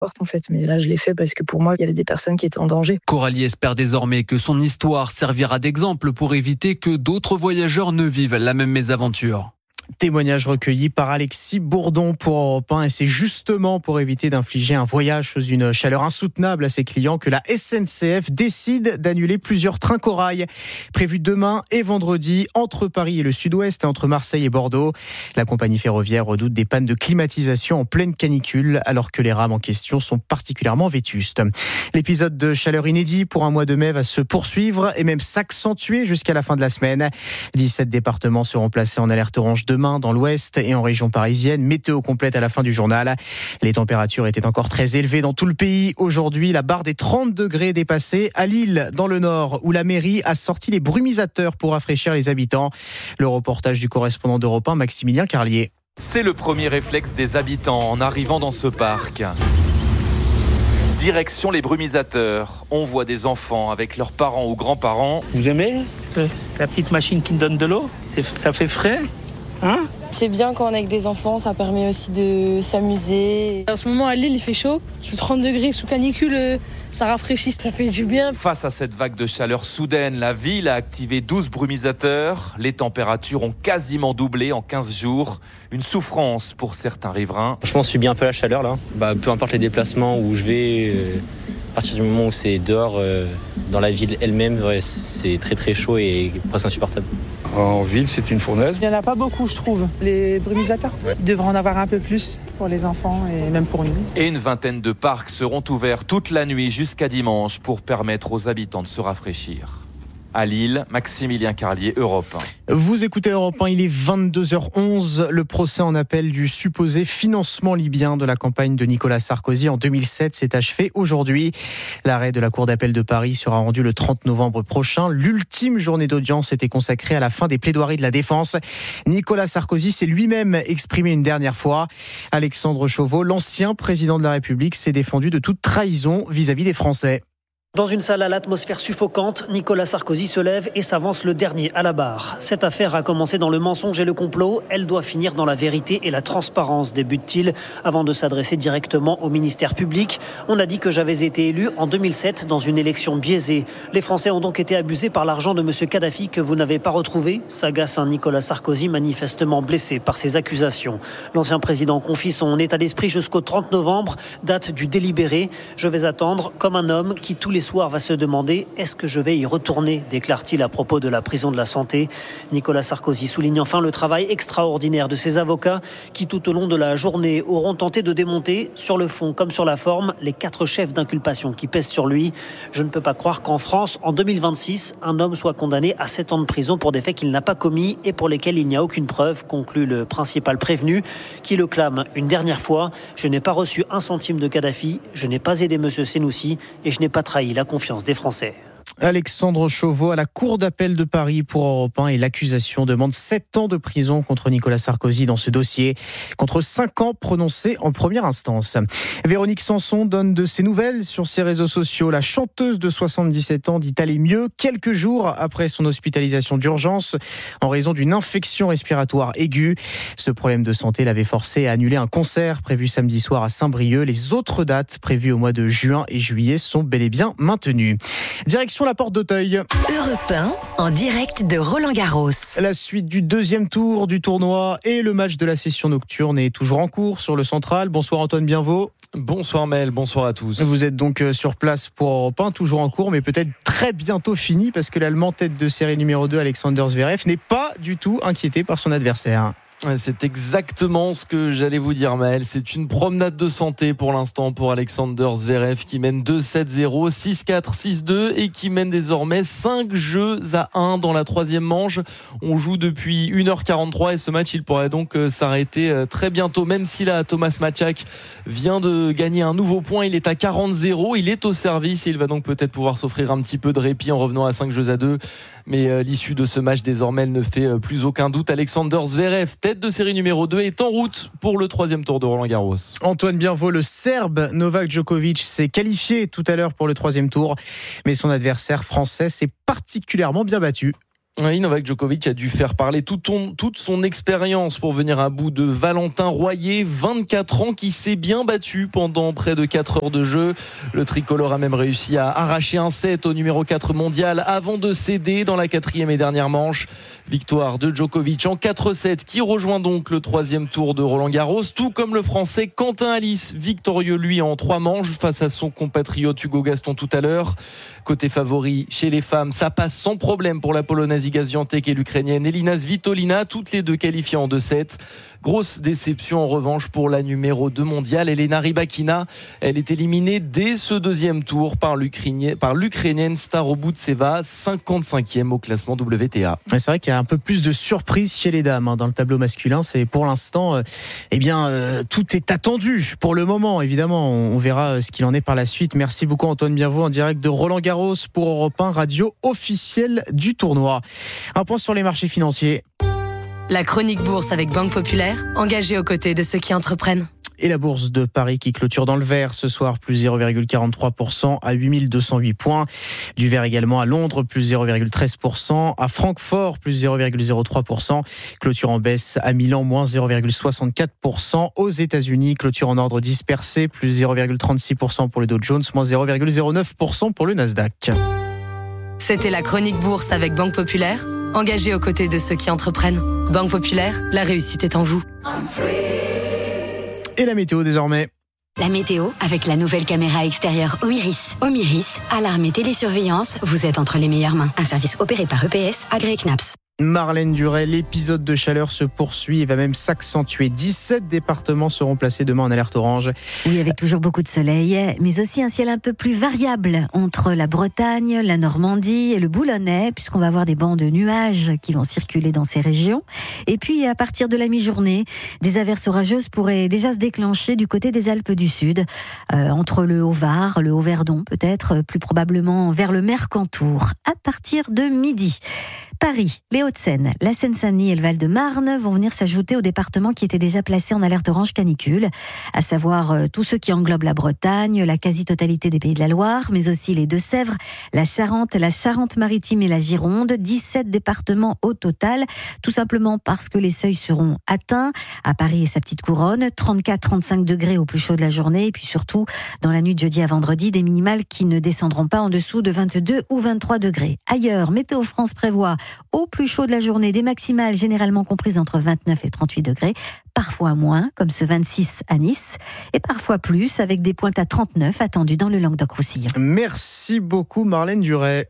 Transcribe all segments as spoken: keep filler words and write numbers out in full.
en fait, mais là je l'ai fait parce que pour moi il y avait des personnes qui étaient en danger. Coralie espère désormais que son histoire servira d'exemple pour éviter que d'autres voyageurs ne vivent la même mésaventure. Témoignage recueilli par Alexis Bourdon pour Europe un, et c'est justement pour éviter d'infliger un voyage sous une chaleur insoutenable à ses clients que la S N C F décide d'annuler plusieurs trains corail prévus demain et vendredi entre Paris et le sud-ouest et entre Marseille et Bordeaux. La compagnie ferroviaire redoute des pannes de climatisation en pleine canicule alors que les rames en question sont particulièrement vétustes. L'épisode de chaleur inédit pour un mois de mai va se poursuivre et même s'accentuer jusqu'à la fin de la semaine. dix-sept départements seront placés en alerte orange demain dans l'ouest et en région parisienne. Météo complète à la fin du journal. Les températures étaient encore très élevées dans tout le pays. Aujourd'hui, la barre des trente degrés est dépassée. À Lille, dans le nord, où la mairie a sorti les brumisateurs pour rafraîchir les habitants. Le reportage du correspondant d'Europe un, Maximilien Carlier. C'est le premier réflexe des habitants en arrivant dans ce parc. Direction les brumisateurs. On voit des enfants avec leurs parents ou grands-parents. Vous aimez la petite machine qui donne de l'eau? Ça fait frais, hein? C'est bien quand on est avec des enfants, ça permet aussi de s'amuser. En ce moment à Lille il fait chaud, sous trente degrés, sous canicule, ça rafraîchit, ça fait du bien. Face à cette vague de chaleur soudaine, la ville a activé douze brumisateurs. Les températures ont quasiment doublé en quinze jours. Une souffrance pour certains riverains. Franchement, je subis un peu la chaleur là. Bah, peu importe les déplacements où je vais, euh, à partir du moment où c'est dehors, euh, dans la ville elle-même, ouais, c'est très très chaud et presque insupportable. En ville, c'est une fournaise. Il n'y en a pas beaucoup, je trouve, les brumisateurs. Ouais. Il devrait en avoir un peu plus pour les enfants et même pour nous. Et une vingtaine de parcs seront ouverts toute la nuit jusqu'à dimanche pour permettre aux habitants de se rafraîchir. À Lille, Maximilien Carlier, Europe un. Vous écoutez Europe un, il est vingt-deux heures onze. Le procès en appel du supposé financement libyen de la campagne de Nicolas Sarkozy en deux mille sept s'est achevé aujourd'hui. L'arrêt de la Cour d'appel de Paris sera rendu le trente novembre prochain. L'ultime journée d'audience était consacrée à la fin des plaidoiries de la défense. Nicolas Sarkozy s'est lui-même exprimé une dernière fois. Alexandre Chauveau, l'ancien président de la République, s'est défendu de toute trahison vis-à-vis des Français. Dans une salle à l'atmosphère suffocante, Nicolas Sarkozy se lève et s'avance le dernier à la barre. Cette affaire a commencé dans le mensonge et le complot. Elle doit finir dans la vérité et la transparence, débute-t-il, avant de s'adresser directement au ministère public. On a dit que j'avais été élu en deux mille sept dans une élection biaisée. Les Français ont donc été abusés par l'argent de M. Kadhafi que vous n'avez pas retrouvé. S'agace un Nicolas Sarkozy manifestement blessé par ces accusations. L'ancien président confie son état d'esprit jusqu'au trente novembre, date du délibéré. Je vais attendre comme un homme qui tous les soir va se demander « Est-ce que je vais y retourner ?» déclare-t-il à propos de la prison de la Santé. Nicolas Sarkozy souligne enfin le travail extraordinaire de ses avocats qui tout au long de la journée auront tenté de démonter sur le fond comme sur la forme les quatre chefs d'inculpation qui pèsent sur lui. Je ne peux pas croire qu'en France, en deux mille vingt-six, un homme soit condamné à sept ans de prison pour des faits qu'il n'a pas commis et pour lesquels il n'y a aucune preuve, conclut le principal prévenu qui le clame une dernière fois. Je n'ai pas reçu un centime de Kadhafi, je n'ai pas aidé M. Senoussi et je n'ai pas trahi la confiance des Français. Alexandre Chauveau à la Cour d'appel de Paris pour Europe un et l'accusation demande sept ans de prison contre Nicolas Sarkozy dans ce dossier, contre cinq ans prononcés en première instance. Véronique Sanson donne de ses nouvelles sur ses réseaux sociaux. La chanteuse de soixante-dix-sept ans dit aller mieux quelques jours après son hospitalisation d'urgence en raison d'une infection respiratoire aiguë. Ce problème de santé l'avait forcé à annuler un concert prévu samedi soir à Saint-Brieuc. Les autres dates prévues au mois de juin et juillet sont bel et bien maintenues. Direction la porte d'Auteuil. Europe un, en direct de Roland-Garros. La suite du deuxième tour du tournoi et le match de la session nocturne est toujours en cours sur le central. Bonsoir Antoine Bienvot. Bonsoir Mel, bonsoir à tous. Vous êtes donc sur place pour Europe un, toujours en cours, mais peut-être très bientôt fini parce que l'Allemand tête de série numéro deux, Alexander Zverev, n'est pas du tout inquiété par son adversaire. C'est exactement ce que j'allais vous dire Maël. C'est une promenade de santé pour l'instant pour Alexander Zverev qui mène deux sept zéro, six quatre, six deux et qui mène désormais cinq jeux à un dans la troisième manche. On joue depuis une heure quarante-trois et ce match il pourrait donc s'arrêter très bientôt, même si là Thomas Mačák vient de gagner un nouveau point. Il est à quarante zéro, il est au service et il va donc peut-être pouvoir s'offrir un petit peu de répit en revenant à cinq jeux à deux. Mais l'issue de ce match désormais elle ne fait plus aucun doute. Alexander Zverev, tête de série numéro deux, est en route pour le troisième tour de Roland-Garros. Antoine Bienvot, le Serbe Novak Djokovic s'est qualifié tout à l'heure pour le troisième tour, mais son adversaire français s'est particulièrement bien battu. Oui, Novak Djokovic a dû faire parler tout ton, toute son expérience pour venir à bout de Valentin Royer, vingt-quatre ans, qui s'est bien battu pendant près de quatre heures de jeu. Le tricolore a même réussi à arracher un set au numéro quatre mondial avant de céder dans la quatrième et dernière manche. Victoire de Djokovic en quatre sept qui rejoint donc le troisième tour de Roland-Garros, tout comme le français Quentin Halys, victorieux lui en trois manches face à son compatriote Hugo Gaston tout à l'heure. Côté favori chez les femmes, ça passe sans problème pour la Polonaise Iga Świątek et l'Ukrainienne Elina Svitolina, toutes les deux qualifiées en deux sept. Grosse déception en revanche pour la numéro deux mondiale, Elena Rybakina. Elle est éliminée dès ce deuxième tour par l'Ukrainienne, par l'Ukrainienne Starobutseva, cinquante-cinquième au classement W T A. C'est vrai qu'il y a un peu plus de surprise chez les dames hein, dans le tableau masculin. C'est pour l'instant, euh, eh bien, euh, tout est attendu pour le moment. Évidemment, on, on verra ce qu'il en est par la suite. Merci beaucoup Antoine Bienvaux en direct de Roland-Garros pour Europe un, radio officielle du tournoi. Un point sur les marchés financiers. La chronique bourse avec Banque Populaire, engagée aux côtés de ceux qui entreprennent. Et la bourse de Paris qui clôture dans le vert ce soir, plus zéro virgule quarante-trois pour cent à huit mille deux cent huit points. Du vert également à Londres, plus zéro virgule treize pour cent. À Francfort, plus zéro virgule zéro trois pour cent. Clôture en baisse à Milan, moins zéro virgule soixante-quatre pour cent. Aux États-Unis, clôture en ordre dispersé, plus zéro virgule trente-six pour cent pour le Dow Jones, moins zéro virgule zéro neuf pour cent pour le Nasdaq. C'était la chronique bourse avec Banque Populaire, engagée aux côtés de ceux qui entreprennent. Banque Populaire, la réussite est en vous. Et la météo désormais. La météo avec la nouvelle caméra extérieure Omiris. Omiris, alarme et télésurveillance, vous êtes entre les meilleures mains. Un service opéré par E P S, agréé C N A P S. Marlène Duret, l'épisode de chaleur se poursuit et va même s'accentuer. dix-sept départements seront placés demain en alerte orange. Oui, avec toujours beaucoup de soleil, mais aussi un ciel un peu plus variable entre la Bretagne, la Normandie et le Boulonnais, puisqu'on va avoir des bancs de nuages qui vont circuler dans ces régions. Et puis, à partir de la mi-journée, des averses orageuses pourraient déjà se déclencher du côté des Alpes du Sud, euh, entre le Haut-Var, le Haut-Verdon peut-être, plus probablement vers le Mercantour, à partir de midi. Paris, les Hauts-de-Seine, la Seine-Saint-Denis et le Val-de-Marne vont venir s'ajouter aux départements qui étaient déjà placés en alerte orange canicule, à savoir euh, tous ceux qui englobent la Bretagne, la quasi-totalité des Pays de la Loire, mais aussi les Deux-Sèvres, la Charente, la Charente-Maritime et la Gironde. dix-sept départements au total, tout simplement parce que les seuils seront atteints. À Paris et sa petite couronne, trente-quatre à trente-cinq degrés au plus chaud de la journée, et puis surtout, dans la nuit de jeudi à vendredi, des minimales qui ne descendront pas en dessous de vingt-deux ou vingt-trois degrés. Ailleurs, Météo France prévoit au plus chaud de la journée, des maximales généralement comprises entre vingt-neuf et trente-huit degrés, parfois moins, comme ce vingt-six à Nice, et parfois plus, avec des pointes à trente-neuf attendues dans le Languedoc-Roussillon. Merci beaucoup Marlène Duret.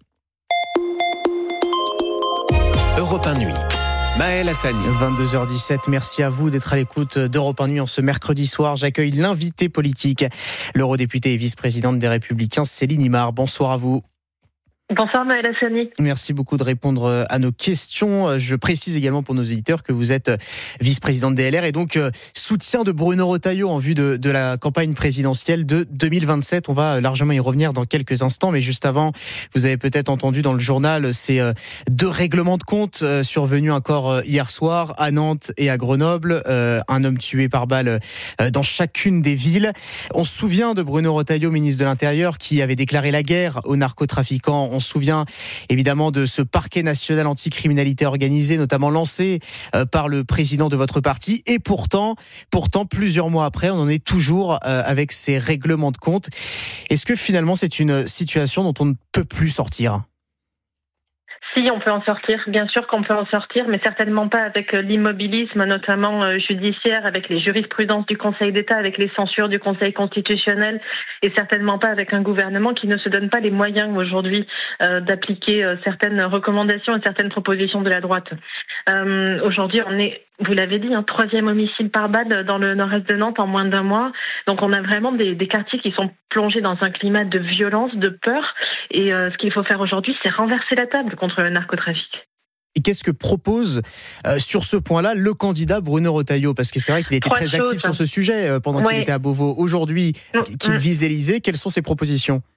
Europe un Nuit. Maël Hassani. vingt-deux heures dix-sept, merci à vous d'être à l'écoute d'Europe un Nuit en ce mercredi soir. J'accueille l'invité politique, l'eurodéputée et vice-présidente des Républicains, Céline Imard. Bonsoir à vous. Bonsoir Maël Hassani. Merci beaucoup de répondre à nos questions. Je précise également pour nos auditeurs que vous êtes vice-présidente des L R et donc soutien de Bruno Retailleau en vue de, de la campagne présidentielle de deux mille vingt-sept. On va largement y revenir dans quelques instants, mais juste avant, vous avez peut-être entendu dans le journal ces deux règlements de compte survenus encore hier soir à Nantes et à Grenoble. Un homme tué par balle dans chacune des villes. On se souvient de Bruno Retailleau, ministre de l'Intérieur, qui avait déclaré la guerre aux narcotrafiquants. On se souvient évidemment de ce parquet national anticriminalité organisé, notamment lancé euh, par le président de votre parti. Et pourtant, pourtant, plusieurs mois après, on en est toujours euh, avec ces règlements de compte. Est-ce que finalement, c'est une situation dont on ne peut plus sortir ? Si, on peut en sortir. Bien sûr qu'on peut en sortir, mais certainement pas avec l'immobilisme, notamment judiciaire, avec les jurisprudences du Conseil d'État, avec les censures du Conseil constitutionnel, et certainement pas avec un gouvernement qui ne se donne pas les moyens aujourd'hui euh, d'appliquer euh, certaines recommandations et certaines propositions de la droite. Euh, aujourd'hui, on est, vous l'avez dit, un troisième homicide par balle dans le nord-est de Nantes en moins d'un mois. Donc on a vraiment des, des quartiers qui sont plongés dans un climat de violence, de peur. Et euh, ce qu'il faut faire aujourd'hui, c'est renverser la table contre le narcotrafic. Et qu'est-ce que propose euh, sur ce point-là le candidat Bruno Retailleau ? Parce que c'est vrai qu'il était Trois très choses. actif sur ce sujet euh, pendant ouais. qu'il était à Beauvau. Aujourd'hui, qu'il vise l'Élysée, quelles sont ses propositions ?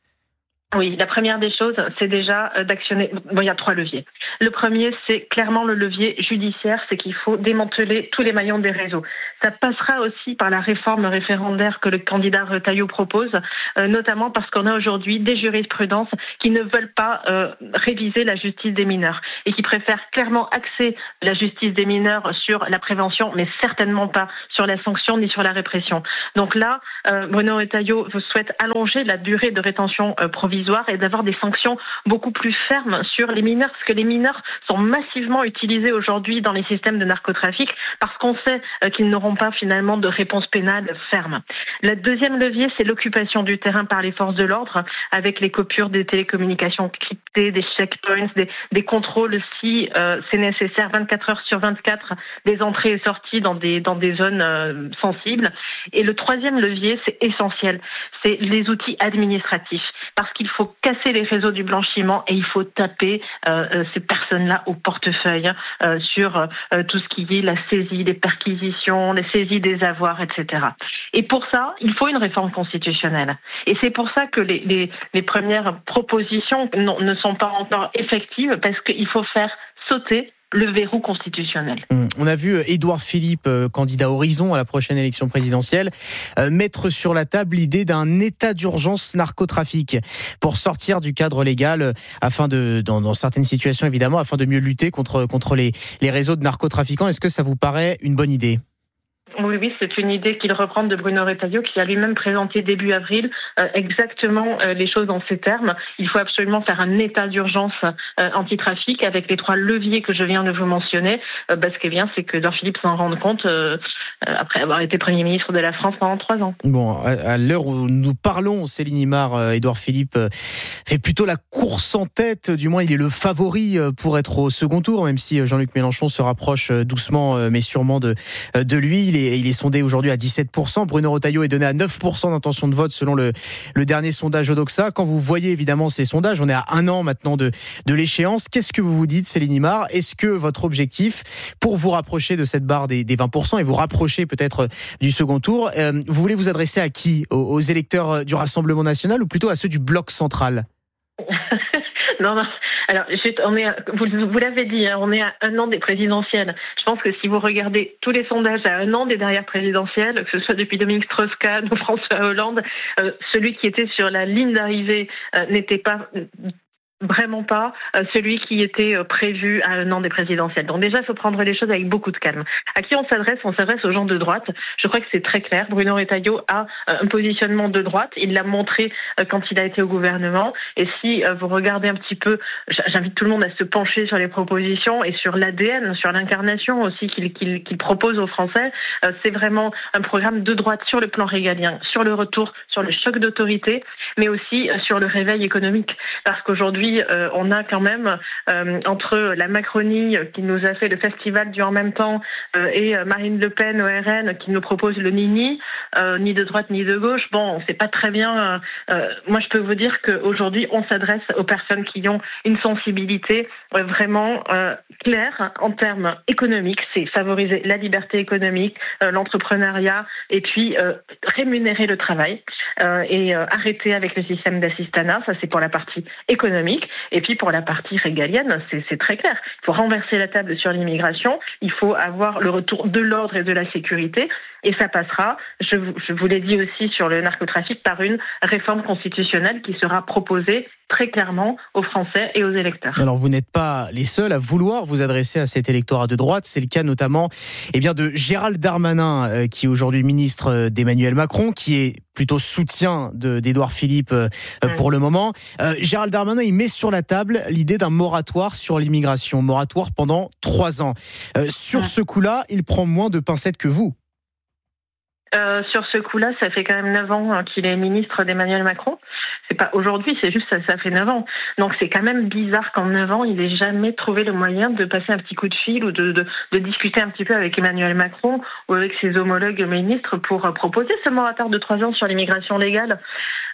Oui, la première des choses, c'est déjà d'actionner. Bon, il y a trois leviers. Le premier, c'est clairement le levier judiciaire, c'est qu'il faut démanteler tous les maillons des réseaux. Ça passera aussi par la réforme référendaire que le candidat Retailleau propose, euh, notamment parce qu'on a aujourd'hui des jurisprudences qui ne veulent pas euh, réviser la justice des mineurs et qui préfèrent clairement axer la justice des mineurs sur la prévention, mais certainement pas sur la sanction ni sur la répression. Donc là, euh, Bruno Retailleau souhaite allonger la durée de rétention euh, provisoire et d'avoir des sanctions beaucoup plus fermes sur les mineurs, parce que les mineurs sont massivement utilisés aujourd'hui dans les systèmes de narcotrafic, parce qu'on sait qu'ils n'auront pas finalement de réponse pénale ferme. Le deuxième levier, c'est l'occupation du terrain par les forces de l'ordre, avec les coupures des télécommunications cryptées, des checkpoints, des, des contrôles si euh, c'est nécessaire, vingt-quatre heures sur vingt-quatre, des entrées et sorties dans des, dans des zones euh, sensibles. Et le troisième levier, c'est essentiel, c'est les outils administratifs, parce qu'il faut casser les réseaux du blanchiment et il faut taper euh, ces personnes-là au portefeuille euh, sur euh, tout ce qui est la saisie, les perquisitions, les saisies des avoirs, et cetera. Et pour ça, il faut une réforme constitutionnelle. Et c'est pour ça que les, les, les premières propositions non, ne sont pas encore effectives, parce qu'il faut faire sauter le verrou constitutionnel. On a vu Édouard Philippe, candidat Horizon à la prochaine élection présidentielle, mettre sur la table l'idée d'un état d'urgence narcotrafic pour sortir du cadre légal, afin de, dans, dans certaines situations évidemment, afin de mieux lutter contre, contre les, les réseaux de narcotrafiquants. Est-ce que ça vous paraît une bonne idée ? Oui, oui, c'est une idée qu'il reprend de Bruno Retailleau, qui a lui-même présenté début avril euh, exactement euh, les choses dans ces termes. Il faut absolument faire un état d'urgence euh, antitrafic avec les trois leviers que je viens de vous mentionner. Euh, bah, ce qui est bien, c'est que Édouard Philippe s'en rende compte euh, euh, après avoir été Premier ministre de la France pendant trois ans. Bon, à, à l'heure où nous parlons, Céline Imard, euh, Édouard Philippe euh, fait plutôt la course en tête. Du moins, il est le favori euh, pour être au second tour, même si Jean-Luc Mélenchon se rapproche euh, doucement, euh, mais sûrement de, euh, de lui. Il est Il est sondé aujourd'hui à dix-sept pour cent. Bruno Retailleau est donné à neuf pour cent d'intention de vote selon le, le dernier sondage Odoxa. Quand vous voyez évidemment ces sondages, on est à un an maintenant de, de l'échéance. Qu'est-ce que vous vous dites, Céline Imard ? Est-ce que votre objectif, pour vous rapprocher de cette barre des, des vingt pour cent et vous rapprocher peut-être du second tour, euh, vous voulez vous adresser à qui ? aux, aux électeurs du Rassemblement national ou plutôt à ceux du bloc central ? Non, non. Alors, on est, vous, vous l'avez dit, hein, on est à un an des présidentielles. Je pense que si vous regardez tous les sondages à un an des dernières présidentielles, que ce soit depuis Dominique Strauss-Kahn ou François Hollande, euh, celui qui était sur la ligne d'arrivée euh, n'était pas... Vraiment pas euh, celui qui était euh, prévu à un an des présidentielles. Donc déjà, il faut prendre les choses avec beaucoup de calme. À qui on s'adresse ? On s'adresse aux gens de droite. Je crois que c'est très clair. Bruno Retailleau a euh, un positionnement de droite. Il l'a montré euh, quand il a été au gouvernement. Et si euh, vous regardez un petit peu, j'invite tout le monde à se pencher sur les propositions et sur l'A D N, sur l'incarnation aussi qu'il, qu'il, qu'il propose aux Français. Euh, c'est vraiment un programme de droite sur le plan régalien, sur le retour, sur le choc d'autorité, mais aussi euh, sur le réveil économique. Parce qu'aujourd'hui, Euh, on a quand même, euh, entre la Macronie qui nous a fait le festival du en même temps euh, et Marine Le Pen au R N qui nous propose le ni-ni, euh, ni de droite ni de gauche, bon, on ne sait pas très bien. Euh, moi, je peux vous dire qu'aujourd'hui, on s'adresse aux personnes qui ont une sensibilité euh, vraiment euh, claire en termes économiques. C'est favoriser la liberté économique, euh, l'entrepreneuriat et puis euh, rémunérer le travail euh, et euh, arrêter avec le système d'assistanat. Ça, c'est pour la partie économique. Et puis pour la partie régalienne, c'est, c'est très clair. Il faut renverser la table sur l'immigration, il faut avoir le retour de l'ordre et de la sécurité, et ça passera, je, je vous l'ai dit aussi sur le narcotrafic, par une réforme constitutionnelle qui sera proposée très clairement aux Français et aux électeurs. Alors vous n'êtes pas les seuls à vouloir vous adresser à cet électorat de droite, c'est le cas notamment eh bien, de Gérald Darmanin, euh, qui est aujourd'hui ministre d'Emmanuel Macron, qui est plutôt soutien de, d'Édouard Philippe euh, mmh. pour le moment. Euh, Gérald Darmanin, il met sur la table l'idée d'un moratoire sur l'immigration, moratoire pendant trois ans. Euh, sur mmh. ce coup-là, il prend moins de pincettes que vous. Euh, sur ce coup-là, ça fait quand même neuf ans hein, qu'il est ministre d'Emmanuel Macron. C'est pas aujourd'hui, c'est juste ça, ça fait neuf ans. Donc c'est quand même bizarre qu'en neuf ans, il ait jamais trouvé le moyen de passer un petit coup de fil ou de, de, de discuter un petit peu avec Emmanuel Macron ou avec ses homologues ministres pour euh, proposer ce moratoire de trois ans sur l'immigration légale.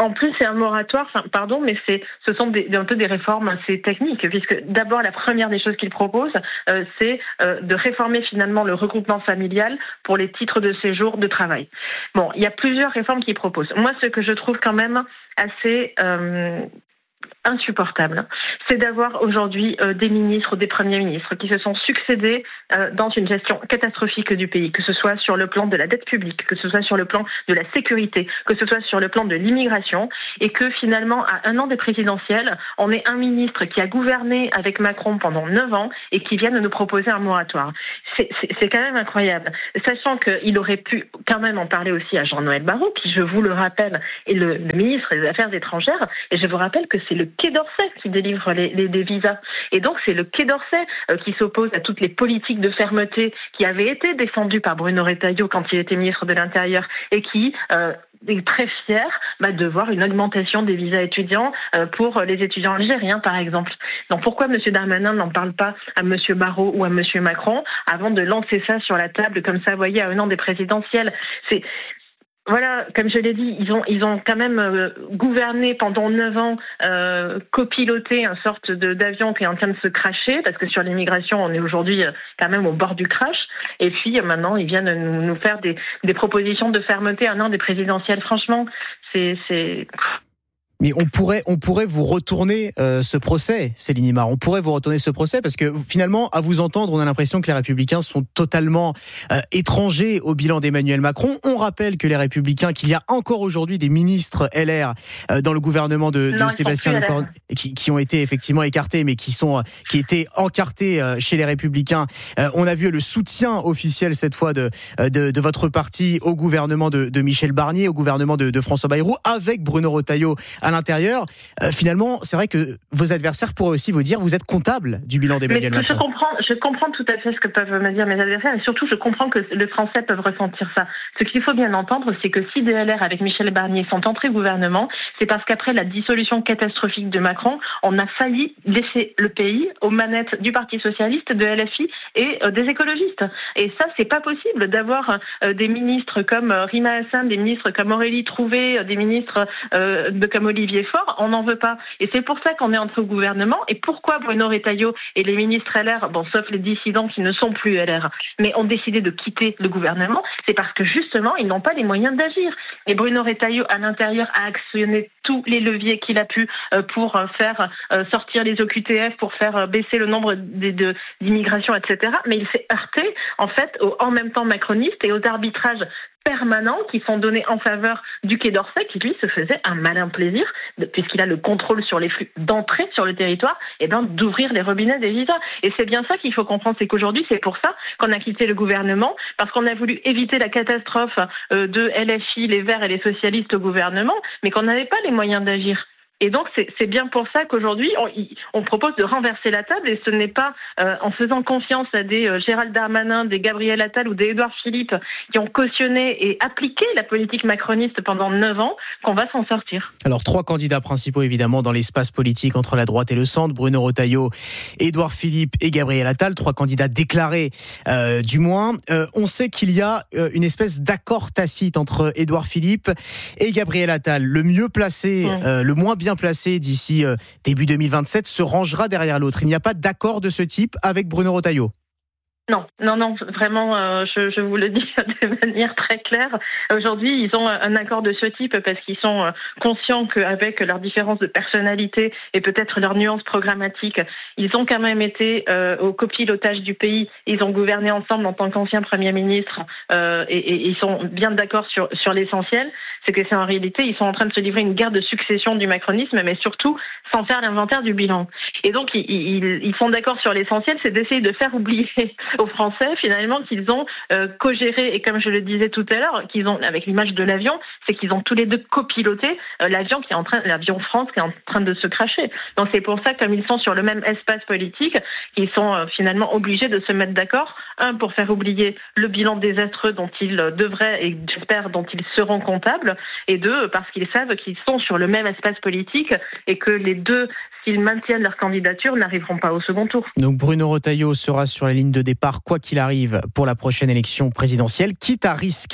En plus, c'est un moratoire, enfin, pardon, mais c'est, ce sont des, un peu des réformes assez techniques, puisque d'abord, la première des choses qu'il propose, euh, c'est euh, de réformer finalement le regroupement familial pour les titres de séjour de travail. Bon, il y a plusieurs réformes qu'il propose. Moi, ce que je trouve quand même assez euh, insupportable, c'est d'avoir aujourd'hui euh, des ministres ou des premiers ministres qui se sont succédés euh, dans une gestion catastrophique du pays, que ce soit sur le plan de la dette publique, que ce soit sur le plan de la sécurité, que ce soit sur le plan de l'immigration, et que finalement, à un an des présidentielles, on ait un ministre qui a gouverné avec Macron pendant neuf ans et qui vienne nous proposer un moratoire. C'est, c'est, c'est quand même incroyable, sachant qu'il aurait pu quand même en parler aussi à Jean-Noël Barrot, qui, je vous le rappelle, est le, le ministre des Affaires étrangères, et je vous rappelle que c'est le Quai d'Orsay qui délivre les, les, les visas. Et donc, c'est le Quai d'Orsay euh, qui s'oppose à toutes les politiques de fermeté qui avaient été défendues par Bruno Retailleau quand il était ministre de l'Intérieur et qui euh, est très fier bah, de voir une augmentation des visas étudiants euh, pour les étudiants algériens, par exemple. Donc, pourquoi M. Darmanin n'en parle pas à M. Barrot ou à M. Macron avant de lancer ça sur la table comme ça, vous voyez, à un an des présidentielles? C'est... Voilà, comme je l'ai dit, ils ont ils ont quand même euh, gouverné pendant neuf ans, euh, copiloté une sorte de, d'avion qui est en train de se crasher, parce que sur l'immigration, on est aujourd'hui euh, quand même au bord du crash. Et puis euh, maintenant, ils viennent nous, nous faire des, des propositions de fermeté à un an des présidentielles. Franchement, c'est... c'est... Mais on pourrait, on pourrait vous retourner euh, ce procès, Céline Imard. On pourrait vous retourner ce procès parce que finalement, à vous entendre, on a l'impression que les Républicains sont totalement euh, étrangers au bilan d'Emmanuel Macron. On rappelle que les Républicains, qu'il y a encore aujourd'hui des ministres L R euh, dans le gouvernement de, de non, Sébastien Lecornu qui, qui ont été effectivement écartés, mais qui sont, qui étaient encartés euh, chez les Républicains. Euh, on a vu le soutien officiel cette fois de, de, de votre parti au gouvernement de, de Michel Barnier, au gouvernement de, de François Bayrou, avec Bruno Retailleau à l'intérieur. Euh, finalement, c'est vrai que vos adversaires pourraient aussi vous dire vous êtes comptable du bilan d'Emmanuel Macron. Je comprends, je comprends tout à fait ce que peuvent me dire mes adversaires, et surtout je comprends que les Français peuvent ressentir ça. Ce qu'il faut bien entendre, c'est que si D L R avec Michel Barnier sont entrés au gouvernement, c'est parce qu'après la dissolution catastrophique de Macron, on a failli laisser le pays aux manettes du Parti Socialiste, de L F I et euh, des écologistes. Et ça, c'est pas possible d'avoir euh, des ministres comme euh, Rima Hassan, des ministres comme Aurélie Trouvé, euh, des ministres euh, de comme Olivier Faure, on n'en veut pas. Et c'est pour ça qu'on est entré au gouvernement. Et pourquoi Bruno Retailleau et les ministres L R, bon, sauf les dissidents qui ne sont plus L R, mais ont décidé de quitter le gouvernement, c'est parce que justement, ils n'ont pas les moyens d'agir. Et Bruno Retailleau, à l'intérieur, a actionné tous les leviers qu'il a pu euh, pour euh, faire euh, sortir les O Q T F, pour faire euh, baisser le nombre de, de, d'immigration, et cetera. Mais il s'est heurté, en fait, aux en même temps macronistes et aux arbitrages permanents qui sont donnés en faveur du Quai d'Orsay, qui lui se faisait un malin plaisir, puisqu'il a le contrôle sur les flux d'entrée sur le territoire, et ben d'ouvrir les robinets des visas. Et c'est bien ça qu'il faut comprendre, c'est qu'aujourd'hui, c'est pour ça qu'on a quitté le gouvernement, parce qu'on a voulu éviter la catastrophe de L F I, les Verts et les socialistes au gouvernement, mais qu'on n'avait pas les moyens d'agir. Et donc, c'est, c'est bien pour ça qu'aujourd'hui, on, on propose de renverser la table, et ce n'est pas euh, en faisant confiance à des euh, Gérald Darmanin, des Gabriel Attal ou des Édouard Philippe qui ont cautionné et appliqué la politique macroniste pendant neuf ans qu'on va s'en sortir. Alors, trois candidats principaux, évidemment, dans l'espace politique entre la droite et le centre, Bruno Retailleau, Édouard Philippe et Gabriel Attal, trois candidats déclarés euh, du moins. Euh, on sait qu'il y a euh, une espèce d'accord tacite entre Édouard Philippe et Gabriel Attal. Le mieux placé, mmh. euh, le moins bien placé d'ici euh, début deux mille vingt-sept se rangera derrière l'autre. Il n'y a pas d'accord de ce type avec Bruno Retailleau. Non, non, non, vraiment, euh, je, je vous le dis de manière très claire. Aujourd'hui, ils ont un accord de ce type parce qu'ils sont conscients qu'avec leurs différences de personnalité et peut-être leurs nuances programmatiques, ils ont quand même été euh, au copilotage du pays. Ils ont gouverné ensemble en tant qu'ancien Premier ministre euh, et, et ils sont bien d'accord sur, sur l'essentiel. C'est que c'est en réalité, ils sont en train de se livrer une guerre de succession du macronisme, mais surtout sans faire l'inventaire du bilan. Et donc, ils, ils, ils sont d'accord sur l'essentiel, c'est d'essayer de faire oublier aux Français, finalement, qu'ils ont euh, co-géré, et comme je le disais tout à l'heure, qu'ils ont, avec l'image de l'avion, c'est qu'ils ont tous les deux copiloté euh, l'avion qui est en train, l'avion France qui est en train de se cracher. Donc c'est pour ça, comme ils sont sur le même espace politique, ils sont euh, finalement obligés de se mettre d'accord, un, pour faire oublier le bilan désastreux dont ils devraient, et j'espère dont ils seront comptables, et deux, parce qu'ils savent qu'ils sont sur le même espace politique, et que les deux, s'ils maintiennent leur candidature, n'arriveront pas au second tour. Donc Bruno Retailleau sera sur la ligne de départ, quoi qu'il arrive, pour la prochaine élection présidentielle, quitte à risquer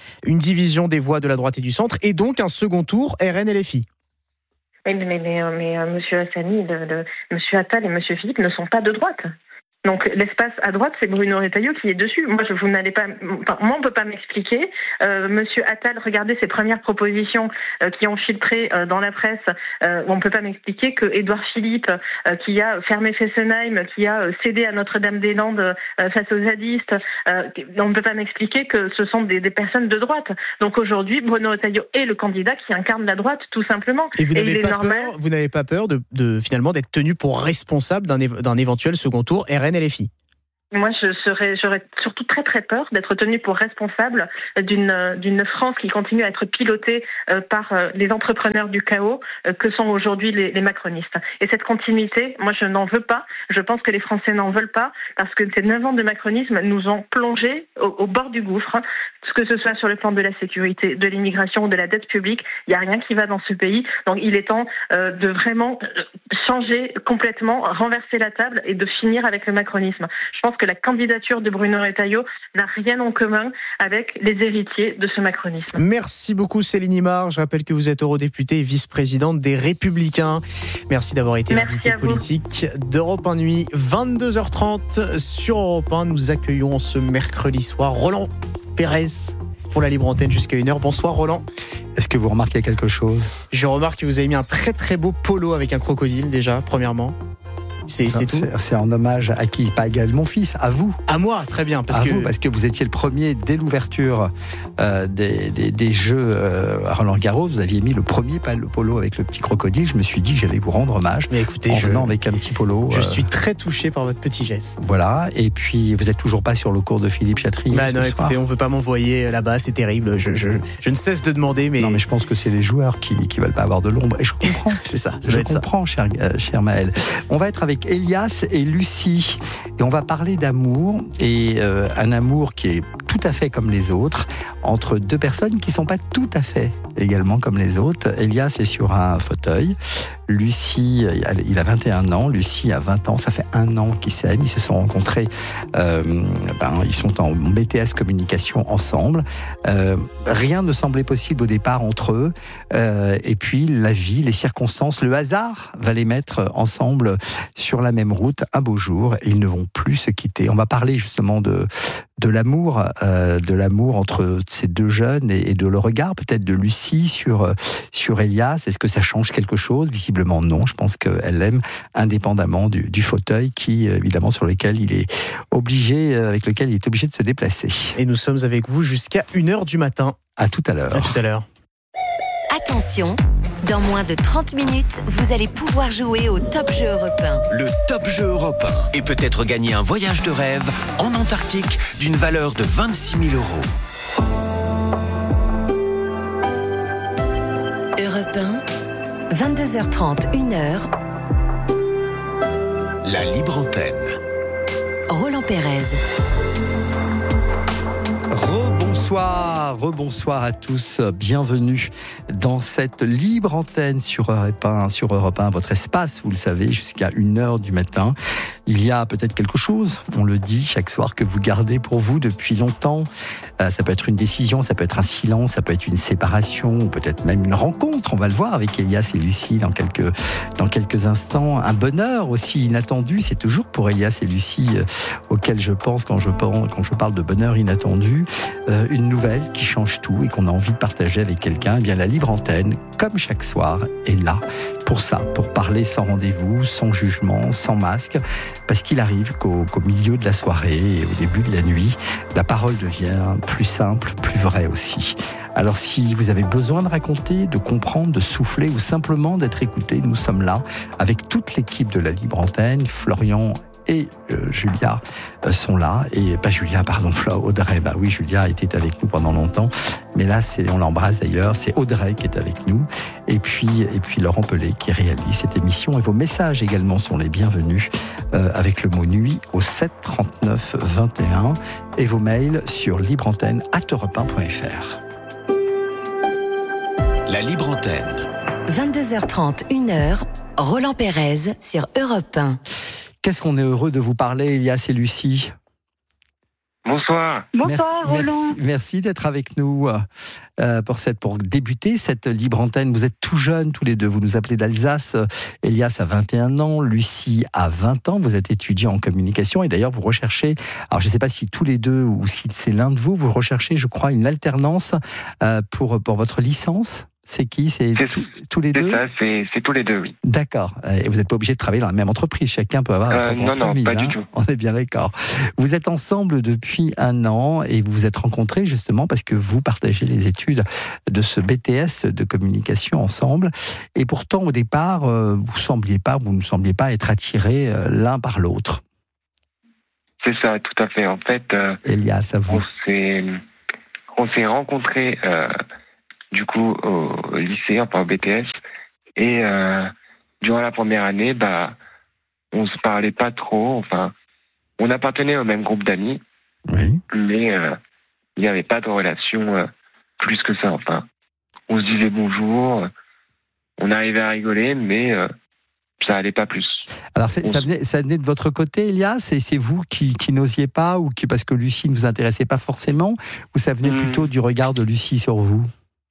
une division des voix de la droite et du centre, et donc un second tour R N L F I. Mais, mais, mais, mais euh, Monsieur Hassani, le, le, Monsieur Attal et Monsieur Philippe ne sont pas de droite. Donc l'espace à droite, c'est Bruno Retailleau qui est dessus. Moi, je, vous n'allez pas, enfin, moi, on peut pas m'expliquer. Euh, Monsieur Attal, regardez ses premières propositions euh, qui ont filtré euh, dans la presse. Euh, on peut pas m'expliquer que Édouard Philippe, euh, qui a fermé Fessenheim, qui a euh, cédé à Notre-Dame-des-Landes euh, face aux zadistes, euh, on ne peut pas m'expliquer que ce sont des, des personnes de droite. Donc aujourd'hui, Bruno Retailleau est le candidat qui incarne la droite, tout simplement. Et vous n'avez Et pas normal... peur, vous n'avez pas peur de, de finalement d'être tenu pour responsable d'un, éve- d'un éventuel second tour R N L F I? Moi, je serais, j'aurais surtout très très peur d'être tenue pour responsable d'une d'une France qui continue à être pilotée euh, par euh, les entrepreneurs du chaos euh, que sont aujourd'hui les, les macronistes. Et cette continuité, moi, je n'en veux pas. Je pense que les Français n'en veulent pas parce que ces neuf ans de macronisme nous ont plongés au, au bord du gouffre, que ce soit sur le plan de la sécurité, de l'immigration, de la dette publique. Il n'y a rien qui va dans ce pays. Donc, il est temps euh, de vraiment changer complètement, renverser la table et de finir avec le macronisme. Je pense que la candidature de Bruno Retailleau n'a rien en commun avec les héritiers de ce macronisme. Merci beaucoup Céline Imard. Je rappelle que vous êtes eurodéputée et vice-présidente des Républicains. Merci d'avoir été l'invitée politique d'Europe un Nuit. vingt-deux heures trente sur Europe un. Nous accueillons ce mercredi soir Roland Pérez pour la libre antenne jusqu'à une heure. Bonsoir Roland. Est-ce que vous remarquez quelque chose? Je remarque que vous avez mis un très très beau polo avec un crocodile déjà, premièrement. C'est, c'est tout. C'est, c'est en hommage à qui? Pas à mon fils, à vous. À moi, très bien. Parce à que... vous, parce que vous étiez le premier dès l'ouverture euh, des, des, des Jeux euh, à Roland-Garros. Vous aviez mis le premier polo avec le petit crocodile. Je me suis dit que j'allais vous rendre hommage. Mais écoutez, en je... venant avec un petit polo. Je euh... suis très touché par votre petit geste. Voilà. Et puis, vous n'êtes toujours pas sur le cours de Philippe Chatrier. Bah non, écoutez, on ne veut pas m'envoyer là-bas. C'est terrible. Je, je, je ne cesse de demander. Mais... Non, mais je pense que c'est les joueurs qui ne veulent pas avoir de l'ombre. Et je comprends. C'est ça. Je comprends, cher, euh, cher Maël. On va être avec Elias et Lucie et on va parler d'amour et euh, un amour qui est tout à fait comme les autres entre deux personnes qui sont pas tout à fait également comme les autres. Elias est sur un fauteuil, Lucie il a vingt et un ans, Lucie a vingt ans, ça fait un an qu'ils s'aiment, ils se sont rencontrés, euh, ben, ils sont en B T S communication ensemble, euh, rien ne semblait possible au départ entre eux, euh, et puis la vie, les circonstances, le hasard va les mettre ensemble sur la même route un beau jour et ils ne vont plus se quitter. On va parler justement de, de l'amour, euh, de l'amour entre ces deux jeunes et, et de le regard peut-être de Lucie sur, sur Elias. Est-ce que ça change quelque chose? Visiblement non, je pense qu'elle l'aime indépendamment du, du fauteuil qui, évidemment, sur lequel il est obligé, avec lequel il est obligé de se déplacer. Et nous sommes avec vous jusqu'à une heure du matin. À tout à l'heure. À tout à l'heure. Attention, dans moins de trente minutes, vous allez pouvoir jouer au Top Jeu Européen. Le Top Jeu Européen. Et peut-être gagner un voyage de rêve en Antarctique d'une valeur de vingt-six mille euros. Europe un, vingt-deux heures trente, une heure. La libre antenne. Roland Pérez. Rebonsoir, rebonsoir à tous, bienvenue dans cette libre antenne sur Europe un, sur Europe un, votre espace, vous le savez, jusqu'à une heure du matin. Il y a peut-être quelque chose, on le dit chaque soir, que vous gardez pour vous depuis longtemps. Euh, ça peut être une décision, ça peut être un silence, ça peut être une séparation, ou peut-être même une rencontre. On va le voir avec Elias et Lucie dans quelques, dans quelques instants. Un bonheur aussi inattendu, c'est toujours pour Elias et Lucie euh, auquel je pense quand je, quand je parle de bonheur inattendu. Euh, une nouvelle qui change tout et qu'on a envie de partager avec quelqu'un. Eh bien, la libre antenne, comme chaque soir, est là pour ça, pour parler sans rendez-vous, sans jugement, sans masque, parce qu'il arrive qu'au, qu'au milieu de la soirée et au début de la nuit, la parole devient plus simple, plus vraie aussi. Alors si vous avez besoin de raconter, de comprendre, de souffler ou simplement d'être écouté, nous sommes là avec toute l'équipe de la libre antenne, Florian et euh, Julia euh, sont là, et pas Julia, pardon, Flo, Audrey, bah oui, Julia était avec nous pendant longtemps, mais là, c'est, on l'embrasse d'ailleurs, c'est Audrey qui est avec nous, et puis, et puis Laurent Pellet qui réalise cette émission, et vos messages également sont les bienvenus, euh, avec le mot nuit au sept trente-neuf vingt et un, et vos mails sur libreantenne arobase europe un point f r. La libre antenne. vingt-deux heures trente, une heure, Roland Pérez sur Europe un. Qu'est-ce qu'on est heureux de vous parler, Elias et Lucie. Bonsoir. Bonsoir, merci, Roland. Merci, merci d'être avec nous euh, pour, cette, pour débuter cette libre antenne. Vous êtes tout jeunes tous les deux. Vous nous appelez d'Alsace. Elias a vingt et un ans, Lucie a vingt ans. Vous êtes étudiant en communication et d'ailleurs vous recherchez, alors je ne sais pas si tous les deux ou si c'est l'un de vous, vous recherchez, je crois, une alternance euh, pour, pour votre licence. C'est qui? C'est, c'est tout, tous les deux? C'est ça, c'est, c'est tous les deux, oui. D'accord. Et vous n'êtes pas obligé de travailler dans la même entreprise. Chacun peut avoir euh, une Non, famille, non, pas hein. du tout. On est bien d'accord. Vous êtes ensemble depuis un an et vous vous êtes rencontrés justement parce que vous partagez les études de ce B T S de communication ensemble. Et pourtant, au départ, vous sembliez pas, vous ne sembliez pas être attirés l'un par l'autre. C'est ça, tout à fait. En fait, euh, Elias, à vous. On s'est, on s'est rencontrés... Euh, du coup au lycée, enfin au B T S, et euh, durant la première année, bah, on se parlait pas trop, enfin, on appartenait au même groupe d'amis, oui. mais euh, il n'y avait pas de relation euh, plus que ça, enfin, on se disait bonjour, on arrivait à rigoler, mais euh, ça allait pas plus. Alors c'est, ça, venait, ça venait de votre côté, Elias, et c'est vous qui, qui n'osiez pas, ou qui, parce que Lucie ne vous intéressait pas forcément, ou ça venait mmh. plutôt du regard de Lucie sur vous?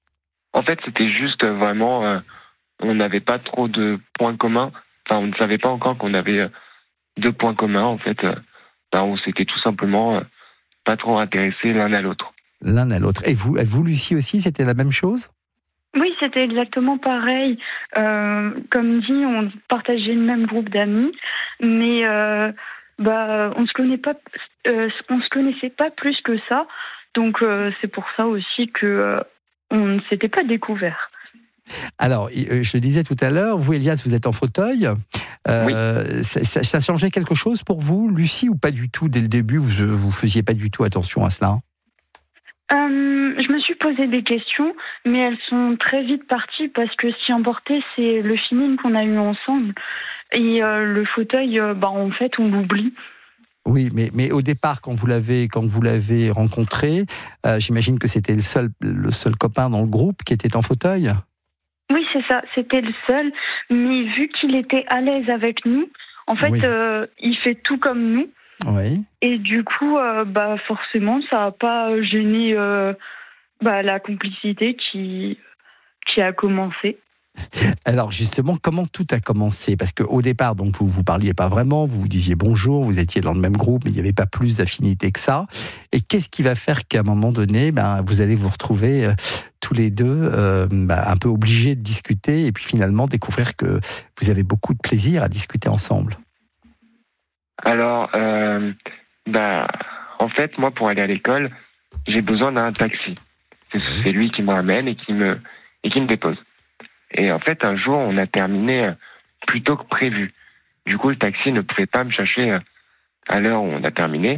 En fait, c'était juste vraiment, euh, on n'avait pas trop de points communs. Enfin, on ne savait pas encore qu'on avait euh, deux points communs. En fait, euh, ben, on s'était tout simplement euh, pas trop intéressés l'un à l'autre. L'un à l'autre. Et vous, vous, Lucie aussi, c'était la même chose? Oui, c'était exactement pareil. Euh, comme dit, on partageait le même groupe d'amis, mais euh, bah, on se connaît pas, euh, on se connaissait pas plus que ça. Donc, euh, c'est pour ça aussi que euh, on ne s'était pas découvert. Alors, je le disais tout à l'heure, vous, Elias, vous êtes en fauteuil. Euh, oui. ça, ça, ça changeait quelque chose pour vous, Lucie, ou pas du tout? Dès le début, vous ne faisiez pas du tout attention à cela? euh, Je me suis posé des questions, mais elles sont très vite parties parce que ce qui importait, c'est le feeling qu'on a eu ensemble. Et euh, le fauteuil, euh, bah, en fait, on l'oublie. Oui, mais, mais au départ, quand vous l'avez, quand vous l'avez rencontré, euh, j'imagine que c'était le seul, le seul copain dans le groupe qui était en fauteuil? Oui, c'est ça, c'était le seul. Mais vu qu'il était à l'aise avec nous, en fait, oui. euh, il fait tout comme nous. Oui. Et du coup, euh, bah, forcément, ça n'a pas gêné euh, bah, la complicité qui, qui a commencé. Alors justement, comment tout a commencé? Parce qu'au départ, donc, vous ne vous parliez pas vraiment, vous vous disiez bonjour, vous étiez dans le même groupe, mais il n'y avait pas plus d'affinité que ça. Et qu'est-ce qui va faire qu'à un moment donné, ben, vous allez vous retrouver euh, tous les deux euh, ben, un peu obligés de discuter et puis finalement découvrir que vous avez beaucoup de plaisir à discuter ensemble? Alors, euh, bah, en fait, moi, pour aller à l'école, j'ai besoin d'un taxi. C'est, c'est lui qui me ramène et qui me, et qui me dépose. Et en fait, un jour, on a terminé plus tôt que prévu. Du coup, le taxi ne pouvait pas me chercher à l'heure où on a terminé.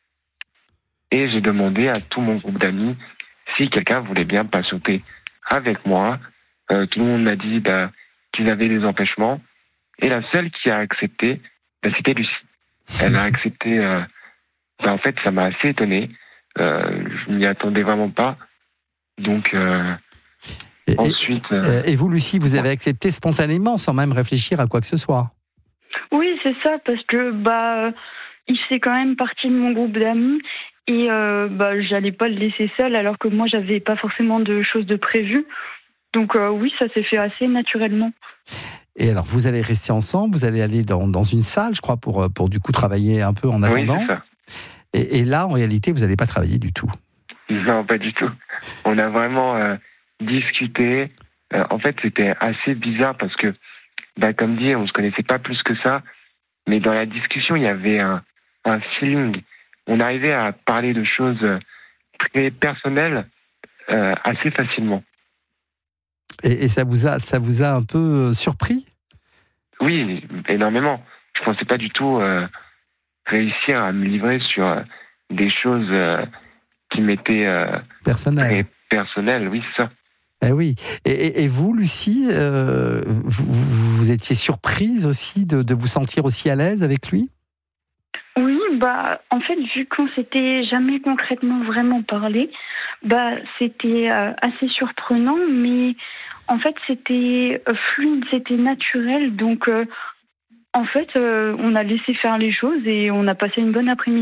Et j'ai demandé à tout mon groupe d'amis si quelqu'un voulait bien patienter avec moi. Euh, tout le monde m'a dit bah, qu'ils avaient des empêchements. Et la seule qui a accepté, bah, c'était Lucie. Elle a accepté... Euh, bah, en fait, ça m'a assez étonné. Euh, je m'y attendais vraiment pas. Donc... Euh, Et, Ensuite, euh... et vous, Lucie, vous avez accepté spontanément, sans même réfléchir à quoi que ce soit? Oui, c'est ça, parce que bah, il fait quand même partie de mon groupe d'amis et euh, bah, j'allais pas le laisser seul, alors que moi, j'avais pas forcément de choses de prévues. Donc euh, oui, ça s'est fait assez naturellement. Et alors, vous allez rester ensemble, vous allez aller dans, dans une salle, je crois, pour, pour du coup travailler un peu en attendant. Oui, c'est ça. Et, et là, en réalité, vous n'allez pas travailler du tout? Non, pas du tout. On a vraiment... Euh... discuter. Euh, en fait, c'était assez bizarre parce que, bah, comme dit, on se connaissait pas plus que ça, mais dans la discussion, il y avait un, un feeling. On arrivait à parler de choses très personnelles euh, assez facilement. Et, et ça vous a, ça vous a un peu surpris? Oui, énormément. Je pensais pas du tout euh, réussir à me livrer sur euh, des choses euh, qui m'étaient euh, personnelles. Personnelles, oui, c'est ça. Eh oui. Et, et, et vous, Lucie, euh, vous, vous étiez surprise aussi de, de vous sentir aussi à l'aise avec lui? Oui, bah, en fait, vu qu'on s'était jamais concrètement vraiment parlé, bah, c'était euh, assez surprenant, mais en fait, c'était euh, fluide, c'était naturel, donc euh, en fait, euh, on a laissé faire les choses et on a passé une bonne après-midi.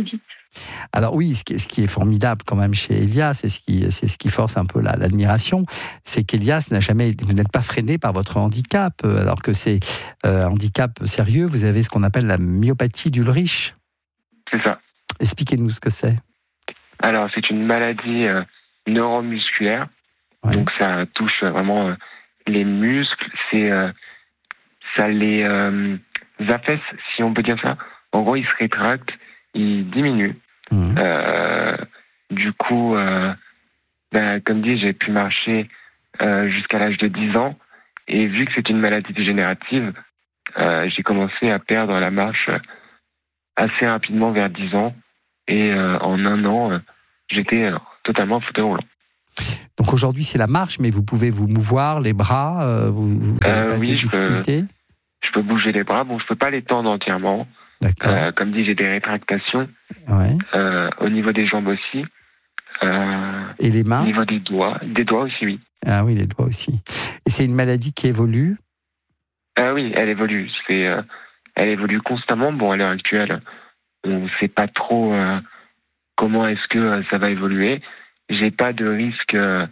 Alors oui, ce qui, ce qui est formidable quand même chez Elias, et ce qui, c'est ce qui force un peu la, l'admiration, c'est qu'Elias n'a jamais, vous n'êtes pas freiné par votre handicap, alors que c'est euh, un handicap sérieux. Vous avez ce qu'on appelle la myopathie d'Ullrich. C'est ça. Expliquez-nous ce que c'est. Alors, c'est une maladie euh, neuromusculaire. Ouais. Donc, ça touche vraiment euh, les muscles. C'est, euh, ça les euh, affaisse, si on peut dire ça. En gros, ils se rétractent, ils diminuent. Mmh. Euh, du coup, euh, ben, comme dit, j'ai pu marcher euh, jusqu'à l'âge de dix ans. Et vu que c'est une maladie dégénérative, euh, j'ai commencé à perdre la marche assez rapidement vers dix ans. Et euh, en un an, euh, j'étais euh, totalement en fauteuil roulant. Donc aujourd'hui, c'est la marche, mais vous pouvez vous mouvoir, les bras, euh, vous, vous avez euh, pas oui, de difficultés ? je peux, je peux bouger les bras. Bon, je peux pas les tendre entièrement. D'accord. Euh, comme dit, j'ai des rétractations. Ouais. Euh, au niveau des jambes aussi. Euh, Et les mains ? Au niveau des doigts. Des doigts aussi, oui. Ah oui, les doigts aussi. Et c'est une maladie qui évolue ? euh, Oui, elle évolue. C'est, euh, elle évolue constamment. Bon, à l'heure actuelle, on ne sait pas trop euh, comment est-ce que euh, ça va évoluer. J'ai pas de risque euh,